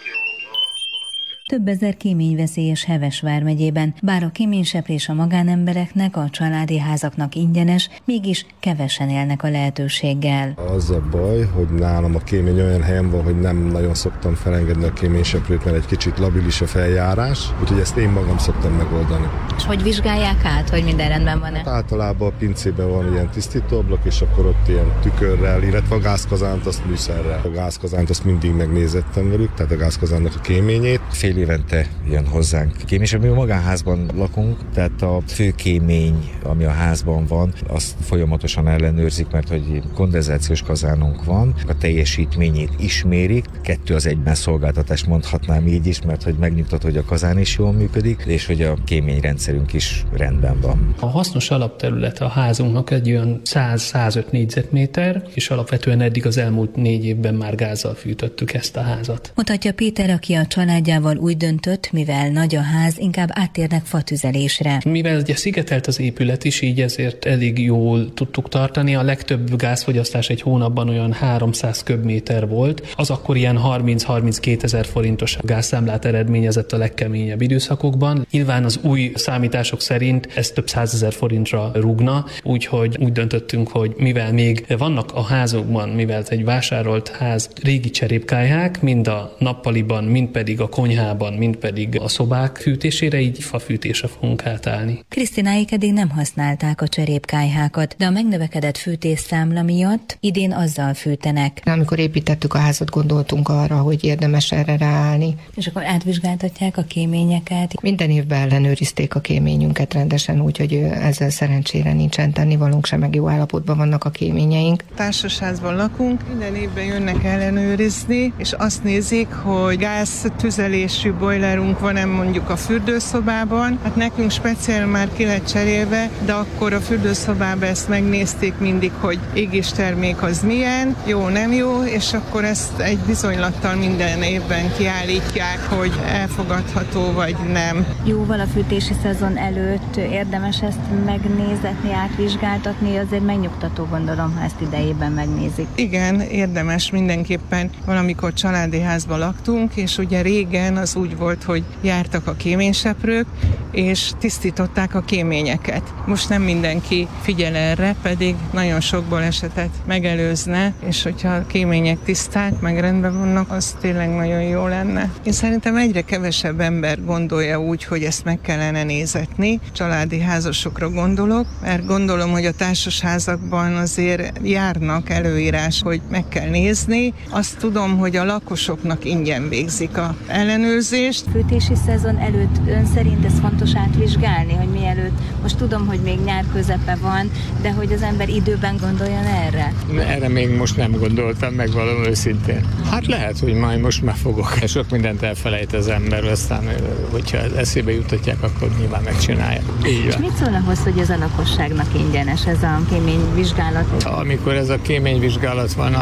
Több ezer kéményveszélyes Heves vármegyében, bár a kéményseprés a magánembereknek, a családi házaknak ingyenes, mégis kevesen élnek a lehetőséggel. Az a baj, hogy nálam a kémény olyan helyen van, hogy nem nagyon szoktam felengedni a kéményseprőt, mert egy kicsit labilis a feljárás, úgyhogy ezt én magam szoktam megoldani. És hogy vizsgálják át, hogy minden rendben van-e? Hát általában a pincében van ilyen tisztítóablak, és akkor ott ilyen tükörrel, illetve a gázkazánt, azt műszerrel. A gázkazánt azt mindig megnézettem velük, tehát a gázkazánnak a kéményét. Fél évente jön hozzánk kémény, és mi a magánházban lakunk, tehát a fő kémény, ami a házban van, azt folyamatosan ellenőrzik, mert hogy kondenzációs kazánunk van, a teljesítményét ismérik, kettő az egyben szolgáltatást mondhatnám így is, mert hogy megnyugtat, hogy a kazán is jól működik, és hogy a kéményrendszerünk is rendben van. A hasznos alapterülete a házunknak egy olyan száz-százöt négyzetméter, és alapvetően eddig az elmúlt négy évben már gázzal fűtöttük ezt a házat. Mutatja Péter, aki a családjával úgy döntött, mivel nagy a ház, inkább áttérnek fatüzelésre. Mivel ugye szigetelt az épület is, így ezért elég jól tudtuk tartani. A legtöbb gázfogyasztás egy hónapban olyan háromszáz köbméter volt. Az akkor ilyen harminc-harminckétezer forintos gázszámlát eredményezett a legkeményebb időszakokban. Nyilván az új számítások szerint ez több százezer forintra rúgna, úgyhogy úgy döntöttünk, hogy mivel még vannak a házokban, mivel egy vásárolt ház régi cserépkályhák, mind a nappaliban, mind pedig a konyhában, mind pedig a szobák fűtésére, így fafűtésre fogunk átállni. Krisztináik eddig nem használták a cserépkályhákat, de a megnövekedett fűtésszámla miatt idén azzal fűtenek. Amikor építettük a házat, gondoltunk arra, hogy érdemes erre ráállni. És akkor átvizsgáltatják a kéményeket? Minden évben ellenőrizték a kéményünket rendesen, úgyhogy ezzel szerencsére nincsen tennivalónk sem, meg jó állapotban vannak a kéményeink. Társasházban lakunk, minden évben jönnek ellenőrizni, és azt nézik, hogy gáz tüzelésű bojlerunk van-e mondjuk a fürdőszobában. Hát nekünk speciál már ki lett cserélve, de akkor a fürdőszobában ezt megnézték mindig, hogy égéstermék az milyen, jó, nem jó, és akkor ezt egy bizonylattal minden évben kiállítják, hogy elfogadható vagy nem. Jóval a fűtési szezon előtt érdemes ezt megnézetni, átvizsgáltatni, azért megnyugtató, gondolom, ha ezt idejében megnézik. Igen, érdemes mindenképpen. Valamikor családi házban laktunk, és ugye régen az úgy volt, hogy jártak a kéményseprők, és tisztították a kéményeket. Most nem mindenki figyel erre, pedig nagyon sok balesetet megelőzne, és hogyha a kémények tiszták, meg rendben vannak, az tényleg nagyon jó lenne. Én szerintem egyre kevesebb ember gondolja úgy, hogy ezt meg kellene nézetni. Családi házasokra gondolok, mert gondolom, hogy a társasházakban azért járnak előírás, hogy meg kell nézni. Azt tudom, hogy a lakosoknak ingyen végzik a ellenőrzést. Fűtési szezon előtt ön szerint ez fontos átvizsgálni, hogy mielőtt, most tudom, hogy még nyár közepe van, de hogy az ember időben gondoljon erre? Erre még most nem gondoltam, megvalom őszintén. Hát lehet, hogy majd most már fogok. Sok mindent elfelejt az ember, aztán hogyha eszébe jutatják, akkor nyilván megcsinálja. Így van. Mit szól ahhoz, hogy ez a lakosságnak ingyenes ez a kéményvizsgálat? Amikor ez a kéményvizsgálat van,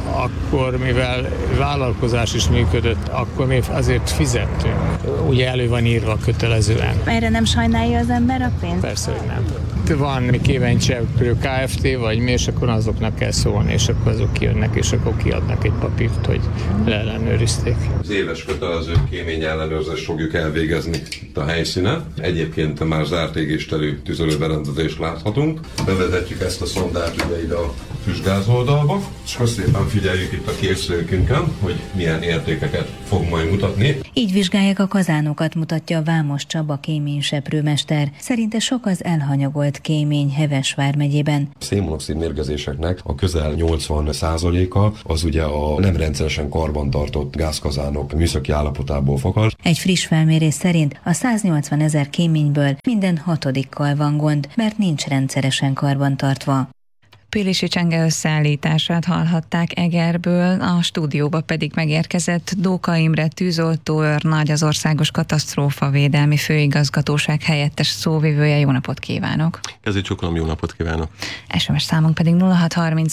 akkor mivel vállalkozás is működött, akkor mi azért fizettünk. Ugye elő van írva kötelezően. Erre nem sajnálja az ember a pénzt? Persze, hogy nem. van kéménycseprő Kft. Vagy mi, és akkor azoknak kell szólni, és akkor azok kijönnek, és akkor kiadnak egy papírt, hogy leellenőrizték. Az éves kötelező kémény ellenőrzést fogjuk elvégezni itt a helyszínen. Egyébként már zárt égésterű tüzelőberendezést láthatunk. Bevezetjük ezt a szondát ugye ide a füstgáz oldalba, és akkor szépen figyeljük itt a készülékünkön, hogy milyen értékeket fog majd mutatni. Így vizsgálják a kazánokat, mutatja Vámos Csaba kéményseprőmester. Szerinte sok az elhanyagolt kémény Heves vármegyében. A szénmonoxid mérgezéseknek a közel nyolcvan százaléka az ugye a nem rendszeresen karbantartott gázkazánok műszaki állapotából fakad. Egy friss felmérés szerint a száznyolcvan ezer kéményből minden hatodikkal van gond, mert nincs rendszeresen karbantartva. Pilisi Csenge összeállítását hallhatták Egerből, a stúdióba pedig megérkezett Dóka Imre tűzoltó őrnagy, az Országos Katasztrófavédelmi Főigazgatóság helyettes szóvivője. Jó napot kívánok! Kezdjük csokolom, jó napot kívánok! es em es számunk pedig nulla hat harminc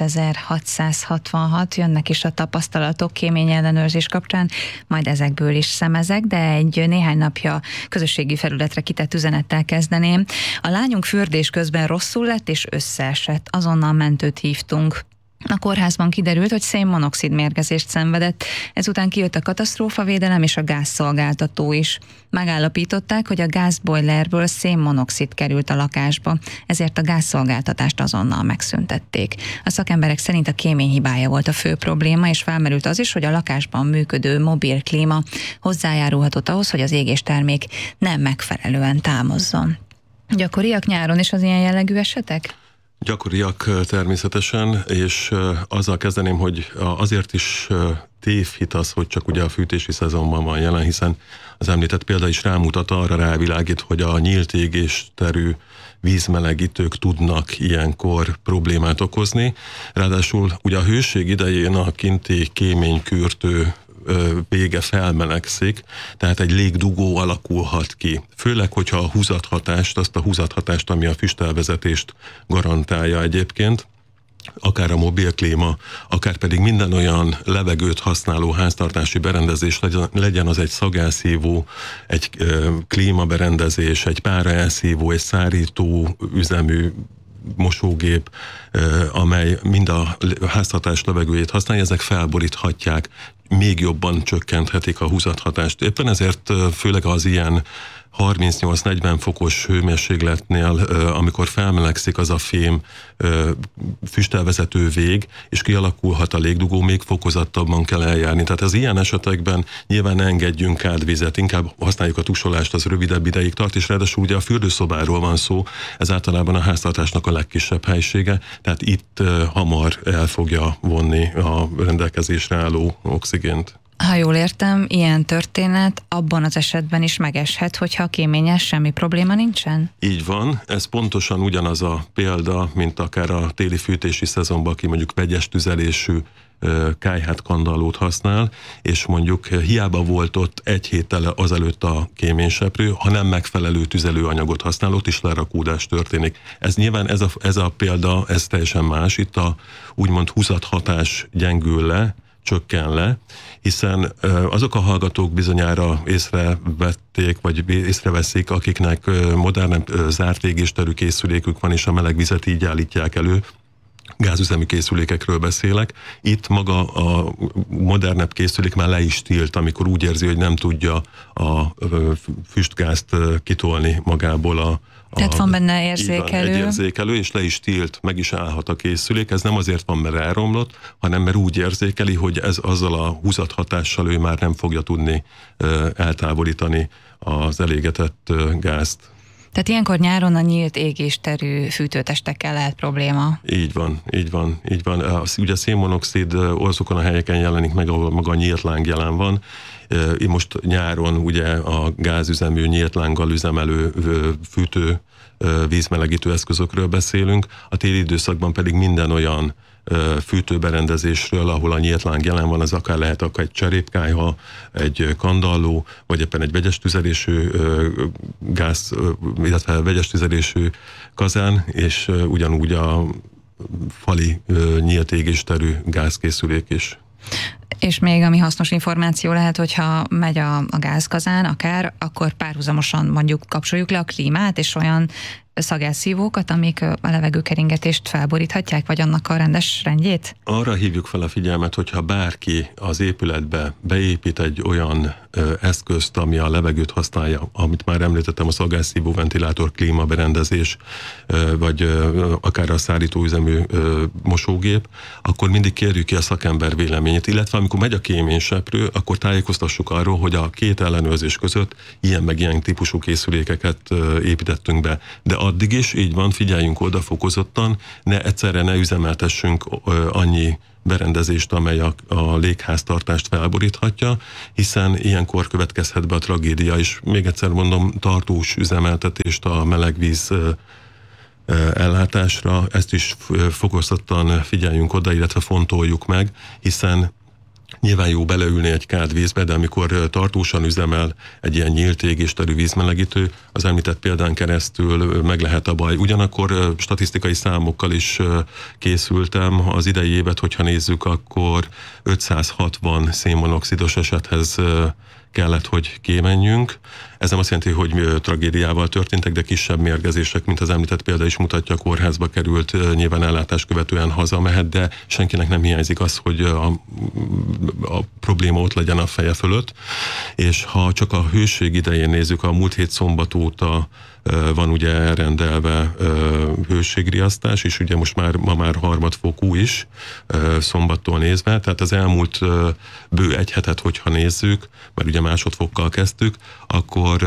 kilencezer-hatszázhatvanhat, jönnek is a tapasztalatok kémény ellenőrzés kapcsán, majd ezekből is szemezek, de egy néhány napja közösségi felületre kitett üzenettel kezdeném. A lányunk fürdés közben rosszul lett és összeesett. Azonnal mentőt hívtunk. A kórházban kiderült, hogy szénmonoxid mérgezést szenvedett, ezután kijött a katasztrófavédelem és a gázszolgáltató is. Megállapították, hogy a gázbojlerből szénmonoxid került a lakásba, ezért a gázszolgáltatást azonnal megszüntették. A szakemberek szerint a kémény hibája volt a fő probléma, és felmerült az is, hogy a lakásban működő mobil klíma hozzájárulhatott ahhoz, hogy az égéstermék nem megfelelően támozzon. Gyakoriak nyáron is az ilyen jellegű esetek? Gyakoriak természetesen, és azzal kezdeném, hogy azért is tévhit az, hogy csak ugye a fűtési szezonban van jelen, hiszen az említett példa is rámutat, arra rávilágít, hogy a nyílt égésterű vízmelegítők tudnak ilyenkor problémát okozni. Ráadásul ugye a hőség idején a kinti kéménykürtő vége felmelegszik, tehát egy légdugó alakulhat ki. Főleg, hogyha a húzathatást, azt a húzathatást, ami a füstelvezetést garantálja egyébként, akár a mobilklíma, akár pedig minden olyan levegőt használó háztartási berendezés, legyen, legyen az egy szagelszívó, egy ö, klímaberendezés, egy páraelszívó, egy szárító üzemű mosógép, amely mind a háztartás levegőjét használja, ezek felboríthatják, még jobban csökkenthetik a húzathatást. Éppen ezért főleg az ilyen harmincnyolc-negyven fokos hőmérsékletnél, amikor felmelegszik az a fém füstelvezető vég, és kialakulhat a légdugó, még fokozottabban kell eljárni. Tehát az ilyen esetekben nyilván ne engedjünk át vizet, inkább használjuk a tusolást, az rövidebb ideig tart, és ráadásul ugye a fürdőszobáról van szó, ez általában a háztartásnak a legkisebb helysége, tehát itt hamar el fogja vonni a rendelkezésre álló oxigént. Ha jól értem, ilyen történet abban az esetben is megeshet, hogyha kéményes, semmi probléma nincsen? Így van, ez pontosan ugyanaz a példa, mint akár a téli fűtési szezonban, aki mondjuk vegyes tüzelésű kályhát kandallót használ, és mondjuk hiába volt ott egy héttel azelőtt a kéményseprő, ha nem megfelelő tüzelőanyagot használ, ott is lerakódás történik. Ez nyilván ez a, ez a példa, ez teljesen más, itt a úgymond húzathatás gyengül le, csökken le, hiszen azok a hallgatók bizonyára észrevették, vagy észreveszik, akiknek modern zárt égésterű készülékük van, és a meleg vizet így állítják elő, gázüzemű készülékekről beszélek. Itt maga a modernebb készülék már le is tilt, amikor úgy érzi, hogy nem tudja a füstgázt kitolni magából a Tehát van benne érzékelő. Van, egy érzékelő, és le is tilt, meg is állhat a készülék. Ez nem azért van, mert elromlott, hanem mert úgy érzékeli, hogy ez azzal a húzathatással ő már nem fogja tudni eltávolítani az elégetett gázt. Tehát ilyenkor nyáron a nyílt égésterű fűtőtestekkel lehet probléma. Így van, így van, így van. Ugye a szénmonoxid azokon a helyeken jelenik meg, ahol maga a nyílt láng jelen van. Most nyáron ugye a gázüzemű nyílt lánggal üzemelő fűtő vízmelegítő eszközökről beszélünk, a téli időszakban pedig minden olyan fűtőberendezésről, ahol a nyílt láng jelen van, az akár lehet akár egy cserépkályha, egy kandalló, vagy éppen egy vegyes tüzelésű gáz, illetve vegyes tüzelésű kazán, és ugyanúgy a fali nyílt égésterű gázkészülék is. És még ami hasznos információ lehet, hogyha megy a, a gázkazán akár, akkor párhuzamosan mondjuk kapcsoljuk le a klímát, és olyan szagelszívókat, amik a levegőkeringetést felboríthatják, vagy annak a rendes rendjét? Arra hívjuk fel a figyelmet, hogyha bárki az épületbe beépít egy olyan ö, eszközt, ami a levegőt használja, amit már említettem, a szagelszívó, ventilátor, klímaberendezés, ö, vagy ö, akár a szállítóüzemű ö, mosógép, akkor mindig kérjük ki a szakember véleményét, illetve amikor megy a kéményseprő, akkor tájékoztassuk arról, hogy a két ellenőrzés között ilyen meg ilyen típusú készülékeket ö, építettünk be. De addig is így van, figyeljünk oda fokozottan, ne egyszerre ne üzemeltessünk ö, annyi berendezést, amely a, a légháztartást felboríthatja, hiszen ilyenkor következhet be a tragédia, és még egyszer mondom, tartós üzemeltetést a melegvíz ö, ö, ellátásra, ezt is fokozottan figyeljünk oda, illetve fontoljuk meg, hiszen nyilván jó beleülni egy kád vízbe, de amikor tartósan üzemel egy ilyen nyílt égésterű vízmelegítő, az említett példán keresztül meg lehet a baj. Ugyanakkor statisztikai számokkal is készültem. Az idei évet, hogyha nézzük, akkor ötszázhatvan szénmonoxidos esethez kellett, hogy kimenjünk. Ez nem azt jelenti, hogy tragédiával történtek, de kisebb mérgezések, mint az említett példa is mutatja, a kórházba került, nyilván ellátás követően hazamehet, de senkinek nem hiányzik az, hogy a, a probléma ott legyen a feje fölött. És ha csak a hőség idején nézzük, a múlt hét szombat óta van ugye elrendelve hőségriasztás, és ugye most már ma már harmadfokú is szombattól nézve, tehát az elmúlt bő egy hetet, hogyha nézzük, mert ugye másodfokkal kezdtük, akkor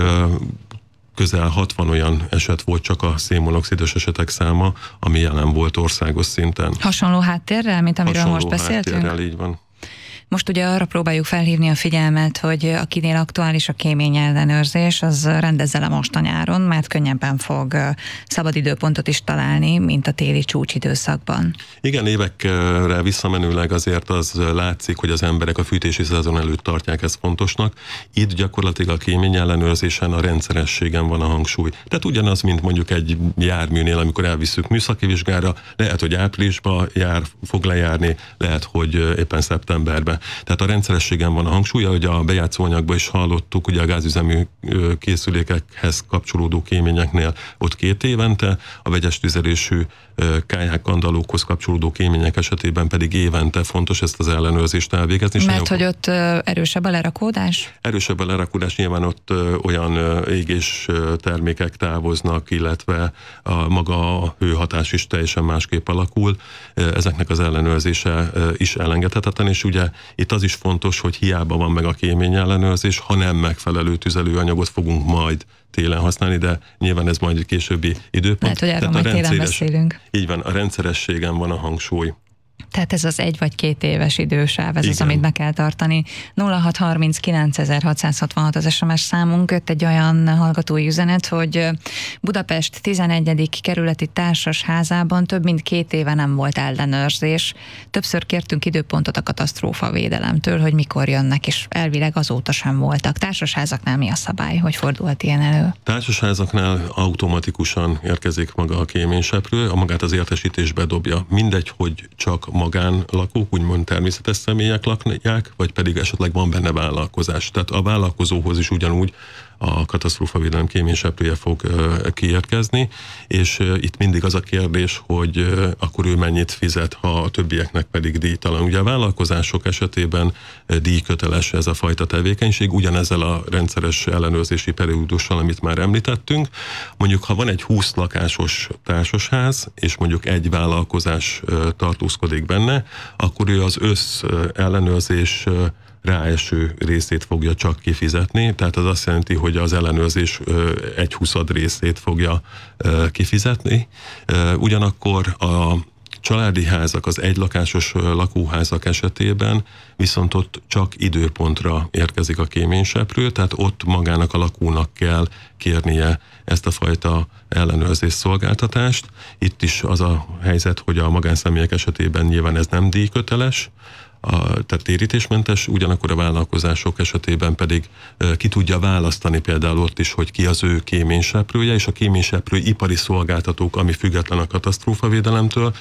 közel hatvan olyan eset volt csak a szénmonoxidos esetek száma, ami jelen volt országos szinten. Hasonló háttérrel, mint amiről Hasonló most beszéltünk? háttérrel, így van. Most ugye arra próbáljuk felhívni a figyelmet, hogy akinél aktuális a kémény ellenőrzés, az rendezze le most a nyáron, mert könnyebben fog szabad időpontot is találni, mint a téli csúcsidőszakban. Igen, évekre visszamenőleg azért az látszik, hogy az emberek a fűtési szezon előtt tartják ezt fontosnak. Itt gyakorlatilag a kémény ellenőrzésen a rendszerességen van a hangsúly. Tehát ugyanaz, mint mondjuk egy járműnél, amikor elviszük műszaki vizsgára, lehet, hogy áprilisban jár, fog lejárni, lehet, hogy éppen szeptemberben. Tehát a rendszerességen van a hangsúlya, hogy a bejátszóanyagban is hallottuk, ugye a gázüzemű készülékekhez kapcsolódó kéményeknél ott két évente, a vegyes tüzelésű kályhák, kandallókhoz kapcsolódó kémények esetében pedig évente fontos ezt az ellenőrzést elvégezni. Mert hogy ott erősebb a lerakódás? Erősebb a lerakódás, nyilván ott olyan égés termékek távoznak, illetve a maga a hőhatás is teljesen másképp alakul. Ezeknek az ellenőrzése is elengedhetetlen, és ugye itt az is fontos, hogy hiába van meg a kémény ellenőrzés, ha nem megfelelő tüzelőanyagot fogunk majd télen használni, de nyilván ez majd egy későbbi időpont. Lehet, hogy erről majd télen beszélünk. Így van, a rendszerességen van a hangsúly. Tehát ez az egy vagy két éves idősáv, ez Igen. az, amit be kell tartani. nulla hat harminckilenc hatszázhatvanhat az es em es számunk, jött egy olyan hallgatói üzenet, hogy Budapest tizenegyedik kerületi társasházában több mint két éve nem volt ellenőrzés. Többször kértünk időpontot a katasztrófavédelemtől, hogy mikor jönnek, és elvileg azóta sem voltak. Társasházaknál mi a szabály? Hogy fordulhat ilyen elő? Társasházaknál automatikusan érkezik maga a kéményseprő, a magát az értesítés bedobja. Mindegy, hogy csak magánlakók, úgymond természetes személyek lakják, vagy pedig esetleg van benne vállalkozás. Tehát a vállalkozóhoz is ugyanúgy a katasztrófavédelem kéményseprője fog uh, kiérkezni, és uh, itt mindig az a kérdés, hogy uh, akkor ő mennyit fizet, ha a többieknek pedig díjtalan. Ugye a vállalkozások esetében uh, díjköteles ez a fajta tevékenység, ugyanezzel a rendszeres ellenőrzési periódussal, amit már említettünk. Mondjuk, ha van egy húsz lakásos társasház, és mondjuk egy vállalkozás uh, tartózkodik benne, akkor ő az össz uh, ellenőrzés uh, ráeső részét fogja csak kifizetni, tehát az azt jelenti, hogy az ellenőrzés egy huszad részét fogja kifizetni. Ugyanakkor a családi házak, az egylakásos lakóházak esetében viszont ott csak időpontra érkezik a kéményseprő, tehát ott magának a lakónak kell kérnie ezt a fajta ellenőrzés szolgáltatást. Itt is az a helyzet, hogy a magánszemélyek esetében nyilván ez nem díjköteles, A, tehát térítésmentes, ugyanakkor a vállalkozások esetében pedig e, ki tudja választani például ott is, hogy ki az ő kéményseprője, és a kéményseprő ipari szolgáltatók, ami független a katasztrófavédelemtől,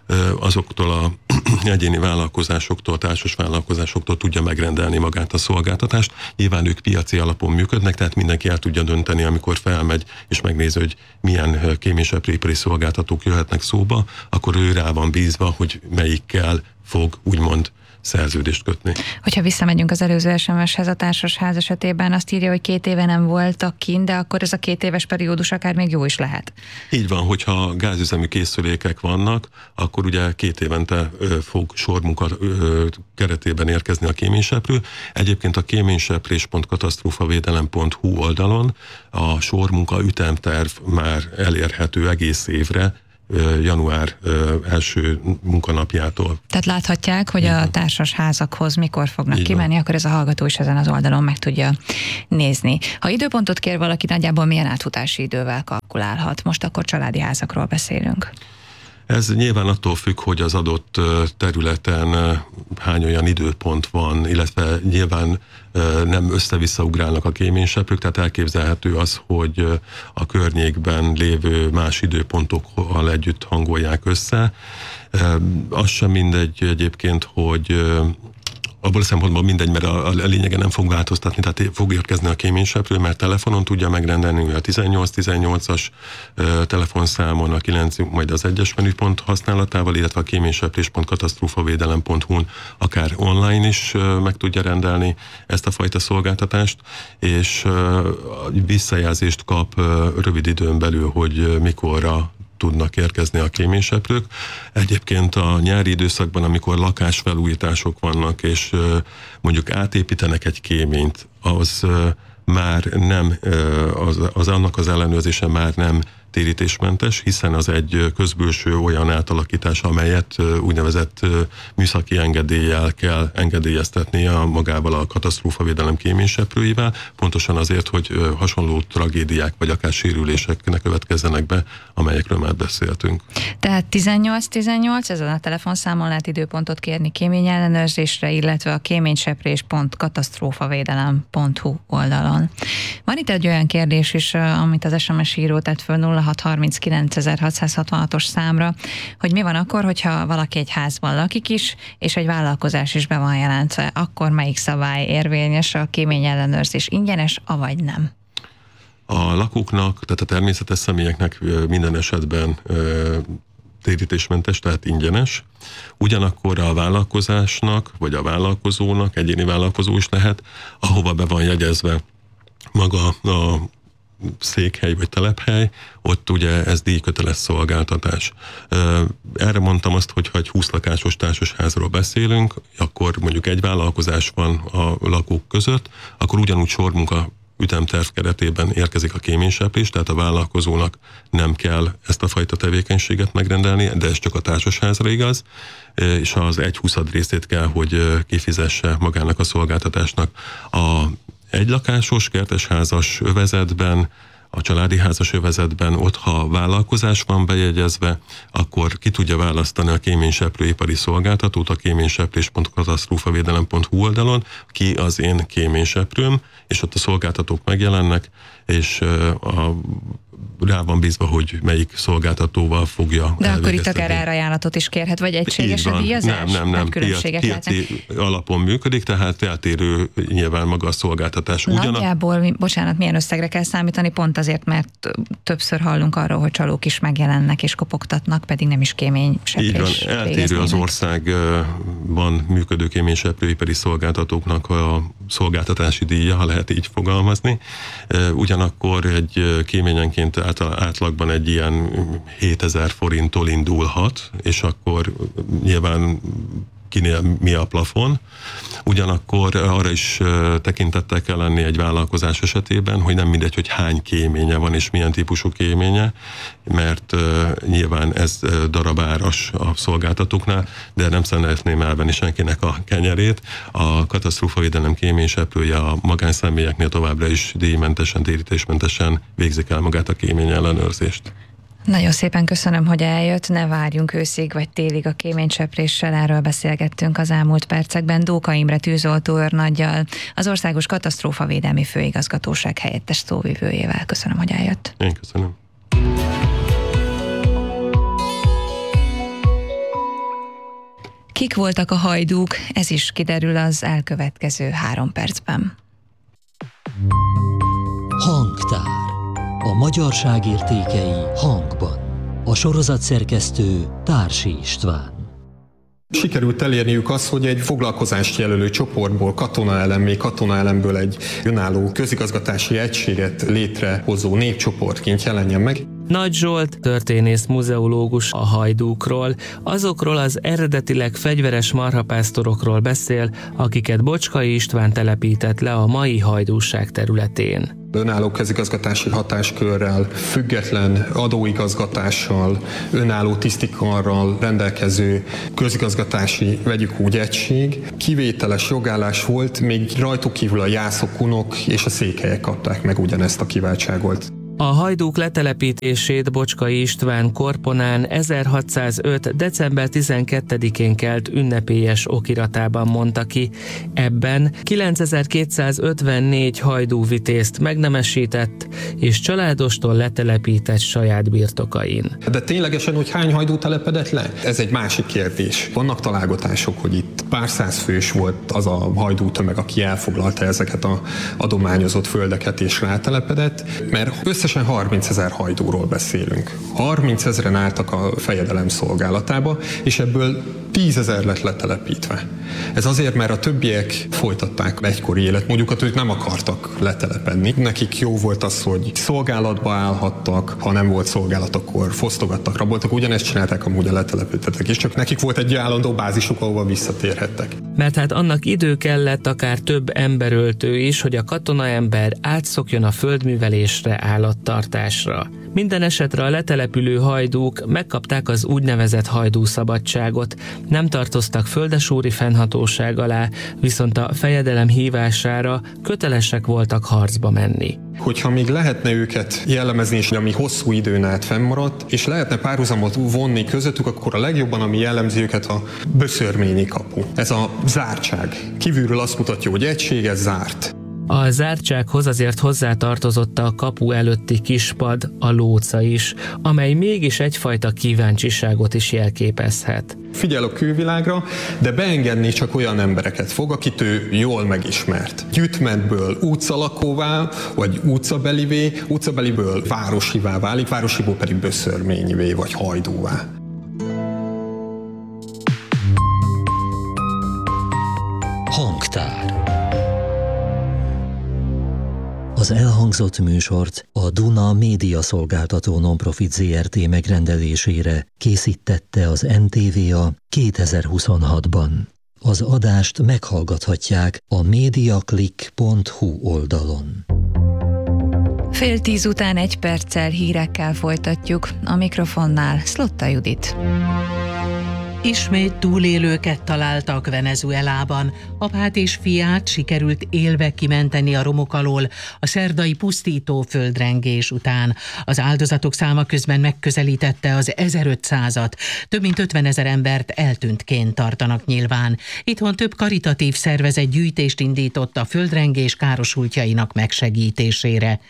azoktól a egyéni vállalkozásoktól, társas vállalkozásoktól tudja megrendelni magát a szolgáltatást. Nyilván ők piaci alapon működnek, tehát mindenki el tudja dönteni, amikor felmegy és megnézi, hogy milyen kéményseprőipari szolgáltatók jöhetnek szóba, akkor ő rá van bízva, hogy melyikkel fog úgymond szerződést kötni. Hogyha visszamegyünk az előző es em es-hez, a társasház esetében azt írja, hogy két éve nem voltak kint, de akkor ez a két éves periódus akár még jó is lehet. Így van, hogyha gázüzemű készülékek vannak, akkor ugye két évente ö, fog sormunka ö, keretében érkezni a kéményseprő. Egyébként a kéményseprés pont katasztrófavédelem pont hu oldalon a sormunka ütemterv már elérhető egész évre, január első munkanapjától. Tehát láthatják, hogy a társas házakhoz mikor fognak Így kimenni, van. Akkor ez a hallgató is ezen az oldalon meg tudja nézni. Ha időpontot kér valaki, nagyjából milyen átfutási idővel kalkulálhat? Most akkor családi házakról beszélünk. Ez nyilván attól függ, hogy az adott területen hány olyan időpont van, illetve nyilván nem össze-visszaugrálnak a kéményseprők, tehát elképzelhető az, hogy a környékben lévő más időpontokkal együtt hangolják össze. Az sem mindegy egyébként, hogy abból a szempontból mindegy, mert a, a lényege nem fog változtatni, tehát fog érkezni a kéményseprő, mert telefonon tudja megrendelni a tizennyolc tizennyolcas uh, telefonszámon, a kilenc majd az egyes menüpont használatával, illetve a kéményseprés pont katasztrófavédelem pont hu-n akár online is uh, meg tudja rendelni ezt a fajta szolgáltatást, és uh, visszajelzést kap uh, rövid időn belül, hogy uh, mikorra tudnak érkezni a kéményseprők. Egyébként a nyári időszakban, amikor lakásfelújítások vannak, és mondjuk átépítenek egy kéményt, az már nem, az, az annak az ellenőrzése már nem térítésmentes, hiszen az egy közbülső olyan átalakítás, amelyet úgynevezett műszaki engedéllyel kell engedélyeztetnie magával a katasztrófavédelem kéményseprőivel, pontosan azért, hogy hasonló tragédiák vagy akár sérülések ne következzenek be, amelyekről már beszéltünk. Tehát tizennyolc tizennyolc, ezen a telefonszámon lehet időpontot kérni kéményellenőrzésre, illetve a kéményseprés pont katasztrófavédelem pont hu oldalon. Van itt egy olyan kérdés is, amit az es em es író tett föl nulla hat harminckilenc hatszázhatvanhatos számra, hogy mi van akkor, hogyha valaki egy házban lakik is, és egy vállalkozás is be van jelentve, akkor melyik szabály érvényes, a kéményellenőrzés ingyenes, avagy nem? A lakóknak, tehát a természetes személyeknek minden esetben térítésmentes, tehát ingyenes. Ugyanakkor a vállalkozásnak, vagy a vállalkozónak, egyéni vállalkozó is lehet, ahova be van jegyezve maga a székhely vagy telephely, ott ugye ez díjköteles szolgáltatás. Erre mondtam azt, hogy ha egy húsz lakásos társasházról beszélünk, akkor mondjuk egy vállalkozás van a lakók között, akkor ugyanúgy sormunka ütemterv keretében érkezik a kéményseprés, tehát a vállalkozónak nem kell ezt a fajta tevékenységet megrendelni, de ez csak a társasházra igaz, és az egy huszad részét kell, hogy kifizesse magának a szolgáltatásnak. A egylakásos, kertesházas övezetben, a családi házas övezetben, ott ha vállalkozás van bejegyezve, akkor ki tudja választani a kéményseprőipari szolgáltatót a kéményseprés pont katasztrófavédelem pont hu oldalon, ki az én kéményseprőm, és ott a szolgáltatók megjelennek, és a, rá van bízva, hogy melyik szolgáltatóval fogja De akkor itt akár árajánlatot is kérhet, vagy egységes a díjazás? Nem, nem, nem. Piac, piaci alapon működik, tehát eltérő nyilván maga a szolgáltatás. Ugyanak... Nagyjából, bocsánat, milyen összegre kell számítani, pont azért, mert többször hallunk arról, hogy csalók is megjelennek és kopogtatnak, pedig nem is kéményseprés. Így van, eltérő az országban működő kéményseprőipari szolgáltatóknak a szolgáltatási díja, ha lehet így fogalmazni. Ugyanakkor egy kéményenként átlagban egy ilyen hétezer forinttól indulhat, és akkor nyilván kinél mi a plafon. Ugyanakkor arra is tekintettel kell lenni egy vállalkozás esetében, hogy nem mindegy, hogy hány kéménye van és milyen típusú kéménye, mert nyilván ez darabáras a szolgáltatóknál, de nem szeretném elvenni senkinek a kenyerét. A katasztrófavédelem kéményseprője a magánszemélyeknél továbbra is díjmentesen, térítésmentesen végzik el magát a kémény ellenőrzést. Nagyon szépen köszönöm, hogy eljött, ne várjunk őszig vagy télig a kéménysepréssel, erről beszélgettünk az elmúlt percekben Dóka Imre tűzoltó őrnaggyal, az Országos Katasztrófavédelmi Főigazgatóság helyettes szóvivőjével. Köszönöm, hogy eljött. Én köszönöm. Kik voltak a hajdúk, ez is kiderül az elkövetkező három percben. Hangtár. A magyarság értékei hangban. A sorozat szerkesztő Társi István. Sikerült elérniük azt, hogy egy foglalkozást jelölő csoportból, katonaelemmé, katonaelemből egy önálló közigazgatási egységet létrehozó népcsoportként jelenjen meg. Nagy Zsolt, történész muzeológus a hajdúkról, azokról az eredetileg fegyveres marhapásztorokról beszél, akiket Bocskai István telepített le a mai hajdúság területén. Önálló közigazgatási hatáskörrel, független adóigazgatással, önálló tisztikarral rendelkező közigazgatási, vegyük úgy, egység. Kivételes jogállás volt, még rajtuk kívül a jászok, unok és a székelyek kapták meg ugyanezt a kiváltságot. A hajdúk letelepítését Bocskai István Korponán ezerhatszázöt. december tizenkettedikén kelt ünnepélyes okiratában mondta ki. Ebben kilencezer-kétszázötvennégy hajdúvitézt megnemesített és családostól letelepített saját birtokain. De ténylegesen, hogy hány hajdú telepedett le? Ez egy másik kérdés. Vannak találgatások, hogy itt pár száz fős volt az a hajdútömeg, aki elfoglalta ezeket az adományozott földeket és rátelepedett, mert összesen harmincezer hajdúról beszélünk. harmincezren álltak a fejedelem szolgálatába, és ebből tízezer lett letelepítve. Ez azért, mert a többiek folytatták egykori életmódjukat, ők nem akartak letelepedni. Nekik jó volt az, hogy szolgálatba állhattak, ha nem volt szolgálat, akkor fosztogattak, raboltak. Ugyanezt csinálták amúgy a letelepítettek, és csak nekik volt egy állandó bázisuk, ahova visszatérhettek. Mert hát annak idő kellett, akár több emberöltő is, hogy a katonaember átszokjon a földművelésre, állattartásra. Minden esetre a letelepülő hajdúk megkapták az úgynevezett hajdúszabadságot, nem tartoztak földesúri fennhatóság alá, viszont a fejedelem hívására kötelesek voltak harcba menni. Hogyha még lehetne őket jellemezni, és ami hosszú időn át fennmaradt, és lehetne párhuzamot vonni közöttük, akkor a legjobban, ami jellemzi őket, a böszörményi kapu. Ez a zártság. Kívülről azt mutatja, hogy egység, ez zárt. A zártsághoz azért hozzátartozott a kapu előtti kispad, a lóca is, amely mégis egyfajta kíváncsiságot is jelképezhet. Figyel a külvilágra, de beengedni csak olyan embereket fog, akit ő jól megismert. Gyütmentből utcalakóvá, vagy utcabelivé, utcabeliből városivá válik, városiból pedig böszörményivé, vagy hajdúvá. Hangtár. Az elhangzott műsort a Duna Média Szolgáltató Nonprofit zé er té megrendelésére készítette az en té vé á kétezer-huszonhatban. Az adást meghallgathatják a mediaclick pont hu oldalon. Fél tíz után egy perccel hírekkel folytatjuk. A mikrofonnál Szlotta Judit. Ismét túlélőket találtak Venezuelában. Apát és fiát sikerült élve kimenteni a romok alól a szerdai pusztító földrengés után. Az áldozatok száma közben megközelítette az ezerötszázat. Több mint ötvenezer embert eltűntként tartanak nyilván. Itthon több karitatív szervezet gyűjtést indított a földrengés károsultjainak megsegítésére.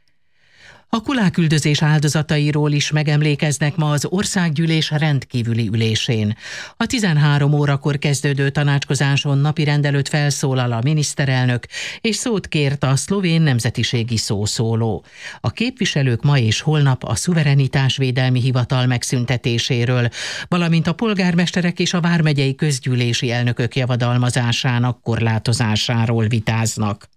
A kuláküldözés áldozatairól is megemlékeznek ma az országgyűlés rendkívüli ülésén. A tizenhárom órakor kezdődő tanácskozáson napirend előtt felszólal a miniszterelnök, és szót kért a szlovén nemzetiségi szószóló. A képviselők ma és holnap a szuverenitásvédelmi hivatal megszüntetéséről, valamint a polgármesterek és a vármegyei közgyűlési elnökök javadalmazásának korlátozásáról vitáznak.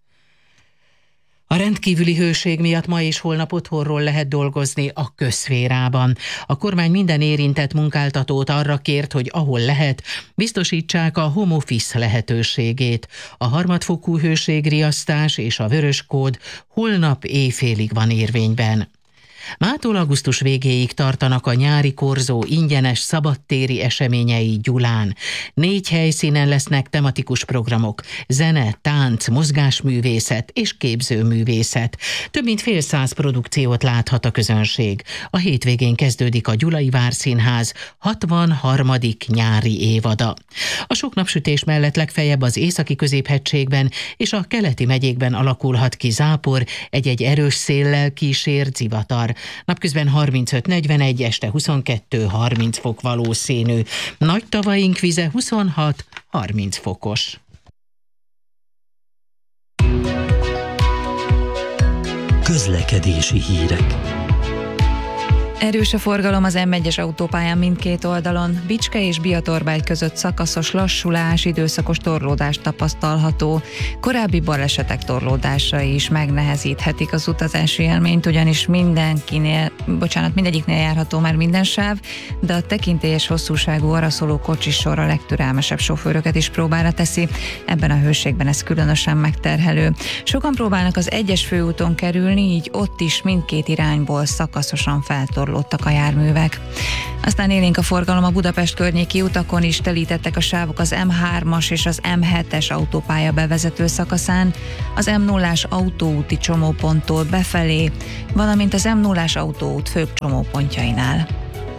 A rendkívüli hőség miatt ma és holnap otthonról lehet dolgozni a közszférában. A kormány minden érintett munkáltatót arra kért, hogy ahol lehet, biztosítsák a home office lehetőségét. A harmadfokú hőségriasztás és a vörös kód holnap éjfélig van érvényben. Mától augusztus végéig tartanak a nyári korzó ingyenes szabadtéri eseményei Gyulán. Négy helyszínen lesznek tematikus programok: zene, tánc, mozgásművészet és képzőművészet. Több mint fél száz produkciót láthat a közönség. A hétvégén kezdődik a Gyulai Várszínház hatvanharmadik nyári évada. A sok napsütés mellett legfeljebb az északi középhegységben és a keleti megyékben alakulhat ki zápor, egy-egy erős széllel kísért zivatar. napközben harmincöt negyvenegy, este huszonkettő harminc fok valószínű. Nagy tavaink vize huszonhat harminc fokos. Közlekedési hírek. Erős a forgalom az M egyes autópályán mindkét oldalon. Bicske és Biatorbágy között szakaszos lassulás, időszakos torlódás tapasztalható. Korábbi balesetek torlódásai is megnehezíthetik az utazási élményt, ugyanis mindenkinél, bocsánat, mindegyiknél járható már minden sáv, de a tekintélyes hosszúságú araszoló kocsisor a legtürelmesebb sofőröket is próbára teszi. Ebben a hőségben ez különösen megterhelő. Sokan próbálnak az egyes főúton kerülni, így ott is mindkét irányból szakaszosan feltorlódnak a járművek. Aztán élénk a forgalom a Budapest környéki utakon is, telítettek a sávok az M hármas és az M hetes autópálya bevezető szakaszán, az M nullás autóúti csomóponttól befelé, valamint az M nullás autóút főbb csomópontjainál.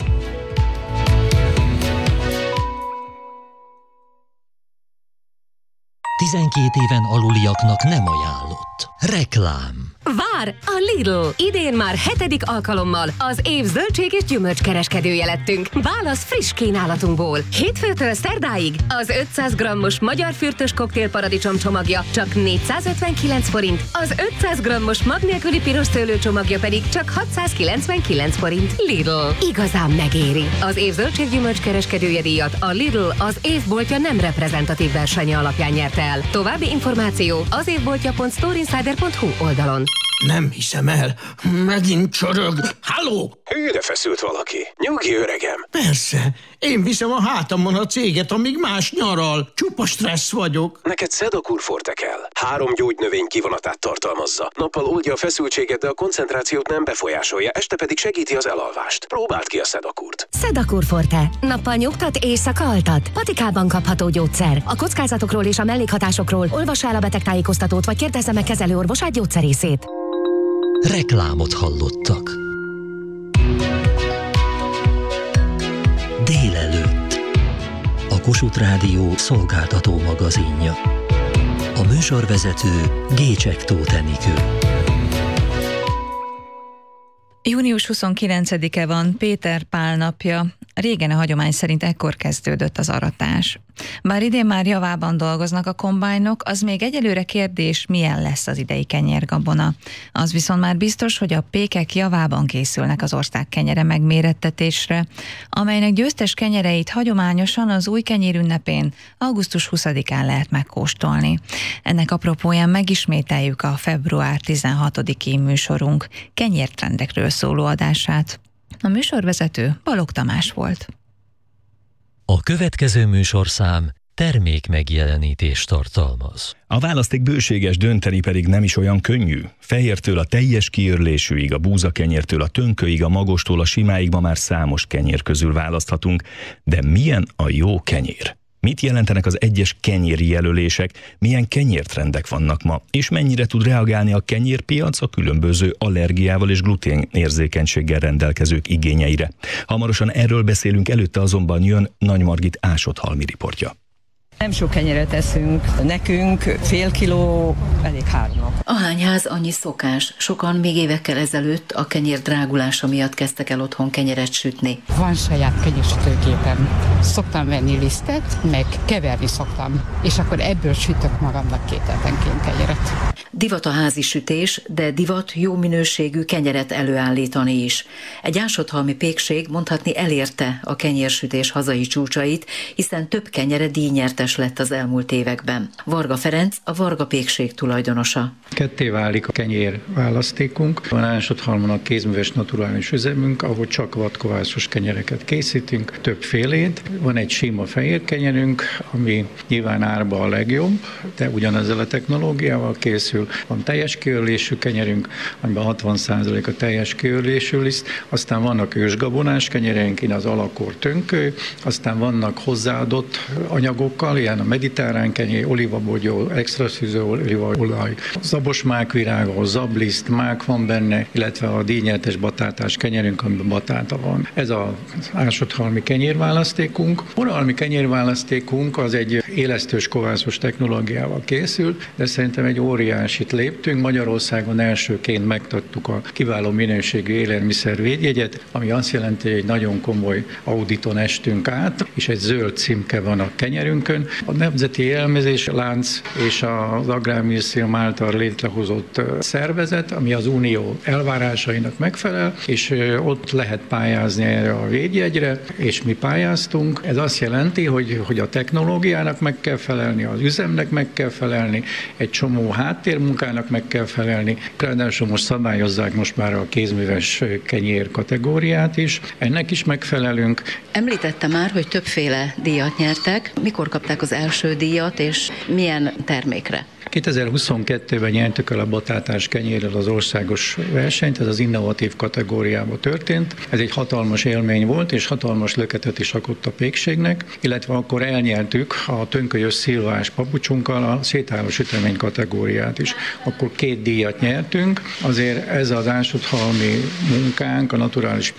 tizenkét éven aluliaknak nem ajánlott. Reklám. Vár! A Lidl! Idén már hetedik alkalommal az év zöldség és gyümölcskereskedője lettünk. Válasz friss kínálatunkból. Hétfőtől szerdáig az ötszáz grammos magyar fürtös koktélparadicsom csomagja csak négyszázötvenkilenc forint, az ötszáz grammos mag nélküli piros szőlő csomagja pedig csak hatszázkilencvenkilenc forint. Lidl. Igazán megéri. Az év zöldség gyümölcskereskedője díjat a Lidl az évboltja nem reprezentatív versenye alapján nyerte el. További információ az évboltja pont storeinsider pont hu oldalon. Nem hiszem el. Megint csorog. Halló? Hűre feszült valaki. Nyugi, öregem. Persze. Én viszem a hátamon a céget, amíg más nyaral. Csupa stressz vagyok. Neked Sedakur Forte kell. Három gyógynövény kivonatát tartalmazza. Nappal oldja a feszültséget, de a koncentrációt nem befolyásolja, este pedig segíti az elalvást. Próbáld ki a Sedakurt. Sedakur Forte. Nappal nyugtat, éjszaka altat. Patikában kapható gyógyszer. A kockázatokról és a mellékhatásokról olvassa el a betegtájékoztatót, vagy kérdezze meg kezelőorvosát, gyógyszerészét. Reklámot hallottak. Délelőtt. A Kossuth Rádió szolgáltató magazinja. A műsorvezető Gécsek Tóth Enikő. június huszonkilencedike van, Péter Pál napja. Régen a hagyomány szerint ekkor kezdődött az aratás. Bár idén már javában dolgoznak a kombájnok, az még egyelőre kérdés, milyen lesz az idei kenyérgabona. Az viszont már biztos, hogy a pékek javában készülnek az ország kenyere megmérettetésre, amelynek győztes kenyereit hagyományosan az új kenyér ünnepén, augusztus huszadikán lehet megkóstolni. Ennek apropóján megismételjük a február tizenhatodiki műsorunk kenyértrendekről szóló adását. A műsorvezető Balogh Tamás volt. A következő műsorszám termék megjelenítést tartalmaz. A választék bőséges, dönteni pedig nem is olyan könnyű. Fehértől a teljes kiörlésűig, a búzakenyértől a tönköig, a magostól a simáig ma már számos kenyér közül választhatunk. De milyen a jó kenyér? Mit jelentenek az egyes kenyéri jelölések, milyen kenyértrendek vannak ma, és mennyire tud reagálni a kenyérpiac a különböző allergiával és gluténérzékenységgel rendelkezők igényeire. Hamarosan erről beszélünk, előtte azonban jön Nagy Margit ásott halmi riportja. Nem sok kenyeret eszünk, nekünk fél kiló elég három nap. Ahány ház, annyi szokás. Sokan még évekkel ezelőtt a kenyér drágulása miatt kezdtek el otthon kenyeret sütni. Van saját kenyérsütőgépem. Szoktam venni lisztet, meg keverni szoktam, és akkor ebből sütök magamnak két hetenként kenyeret. Divat a házi sütés, de divat jó minőségű kenyeret előállítani is. Egy ásotthalmi pékség mondhatni elérte a kenyérsütés hazai csúcsait, hiszen több kenyere díjnyertes lett az elmúlt években. Varga Ferenc a Varga pékség tulajdonosa. Ketté válik a kenyér választékunk. Van Ásotthalmon a kézműves naturális üzemünk, ahol csak vadkovászos kenyereket készítünk, többfélét. Van egy sima fehér kenyerünk, ami nyilván árba a legjobb, de ugyanezzel a technológiával készül. Van teljes kiörlésű kenyerünk, amiben hatvan százalék a teljes kiörlésű liszt, aztán vannak ősgabonás kenyereink, az alakor tönkő, aztán vannak hozzáadott anyagokkal alján a mediterrán kenyér, olívabogyó, extra szűző olívaolaj, zabos mákvirág, ahol zabliszt, mák van benne, illetve a díjnyertes batátás kenyerünk, amiben batáta van. Ez a ásodhalmi kenyérválasztékunk. Orralmi kenyérválasztékunk az egy élesztős kovászos technológiával készült, de szerintem egy óriásit léptünk. Magyarországon elsőként megtarttuk a kiváló minőségű élelmiszer védjegyet, ami azt jelenti, hogy egy nagyon komoly auditon estünk át, és egy zöld címke van a kenyerünkön. A Nemzeti Élelmezés Lánc és az Agrárminisztérium által létrehozott szervezet, ami az Unió elvárásainak megfelel, és ott lehet pályázni erre a védjegyre, és mi pályáztunk. Ez azt jelenti, hogy, hogy a technológiának meg kell felelni, az üzemnek meg kell felelni, egy csomó háttérmunkának meg kell felelni. Ráadásul most szabályozzák most már a kézműves kenyér kategóriát is. Ennek is megfelelünk. Említette már, hogy többféle díjat nyertek. Mikor kapták az első díjat, és milyen termékre? kétezer-huszonkettőben nyertük el a batátás kenyérrel az országos versenyt, ez az innovatív kategóriában történt. Ez egy hatalmas élmény volt, és hatalmas löketet is rakott a pékségnek, illetve akkor elnyertük a tönkölyös szilvás papucsunkkal a szétálló sütemény kategóriát is. Akkor két díjat nyertünk, azért ez az ásodhalmi munkánk, a naturális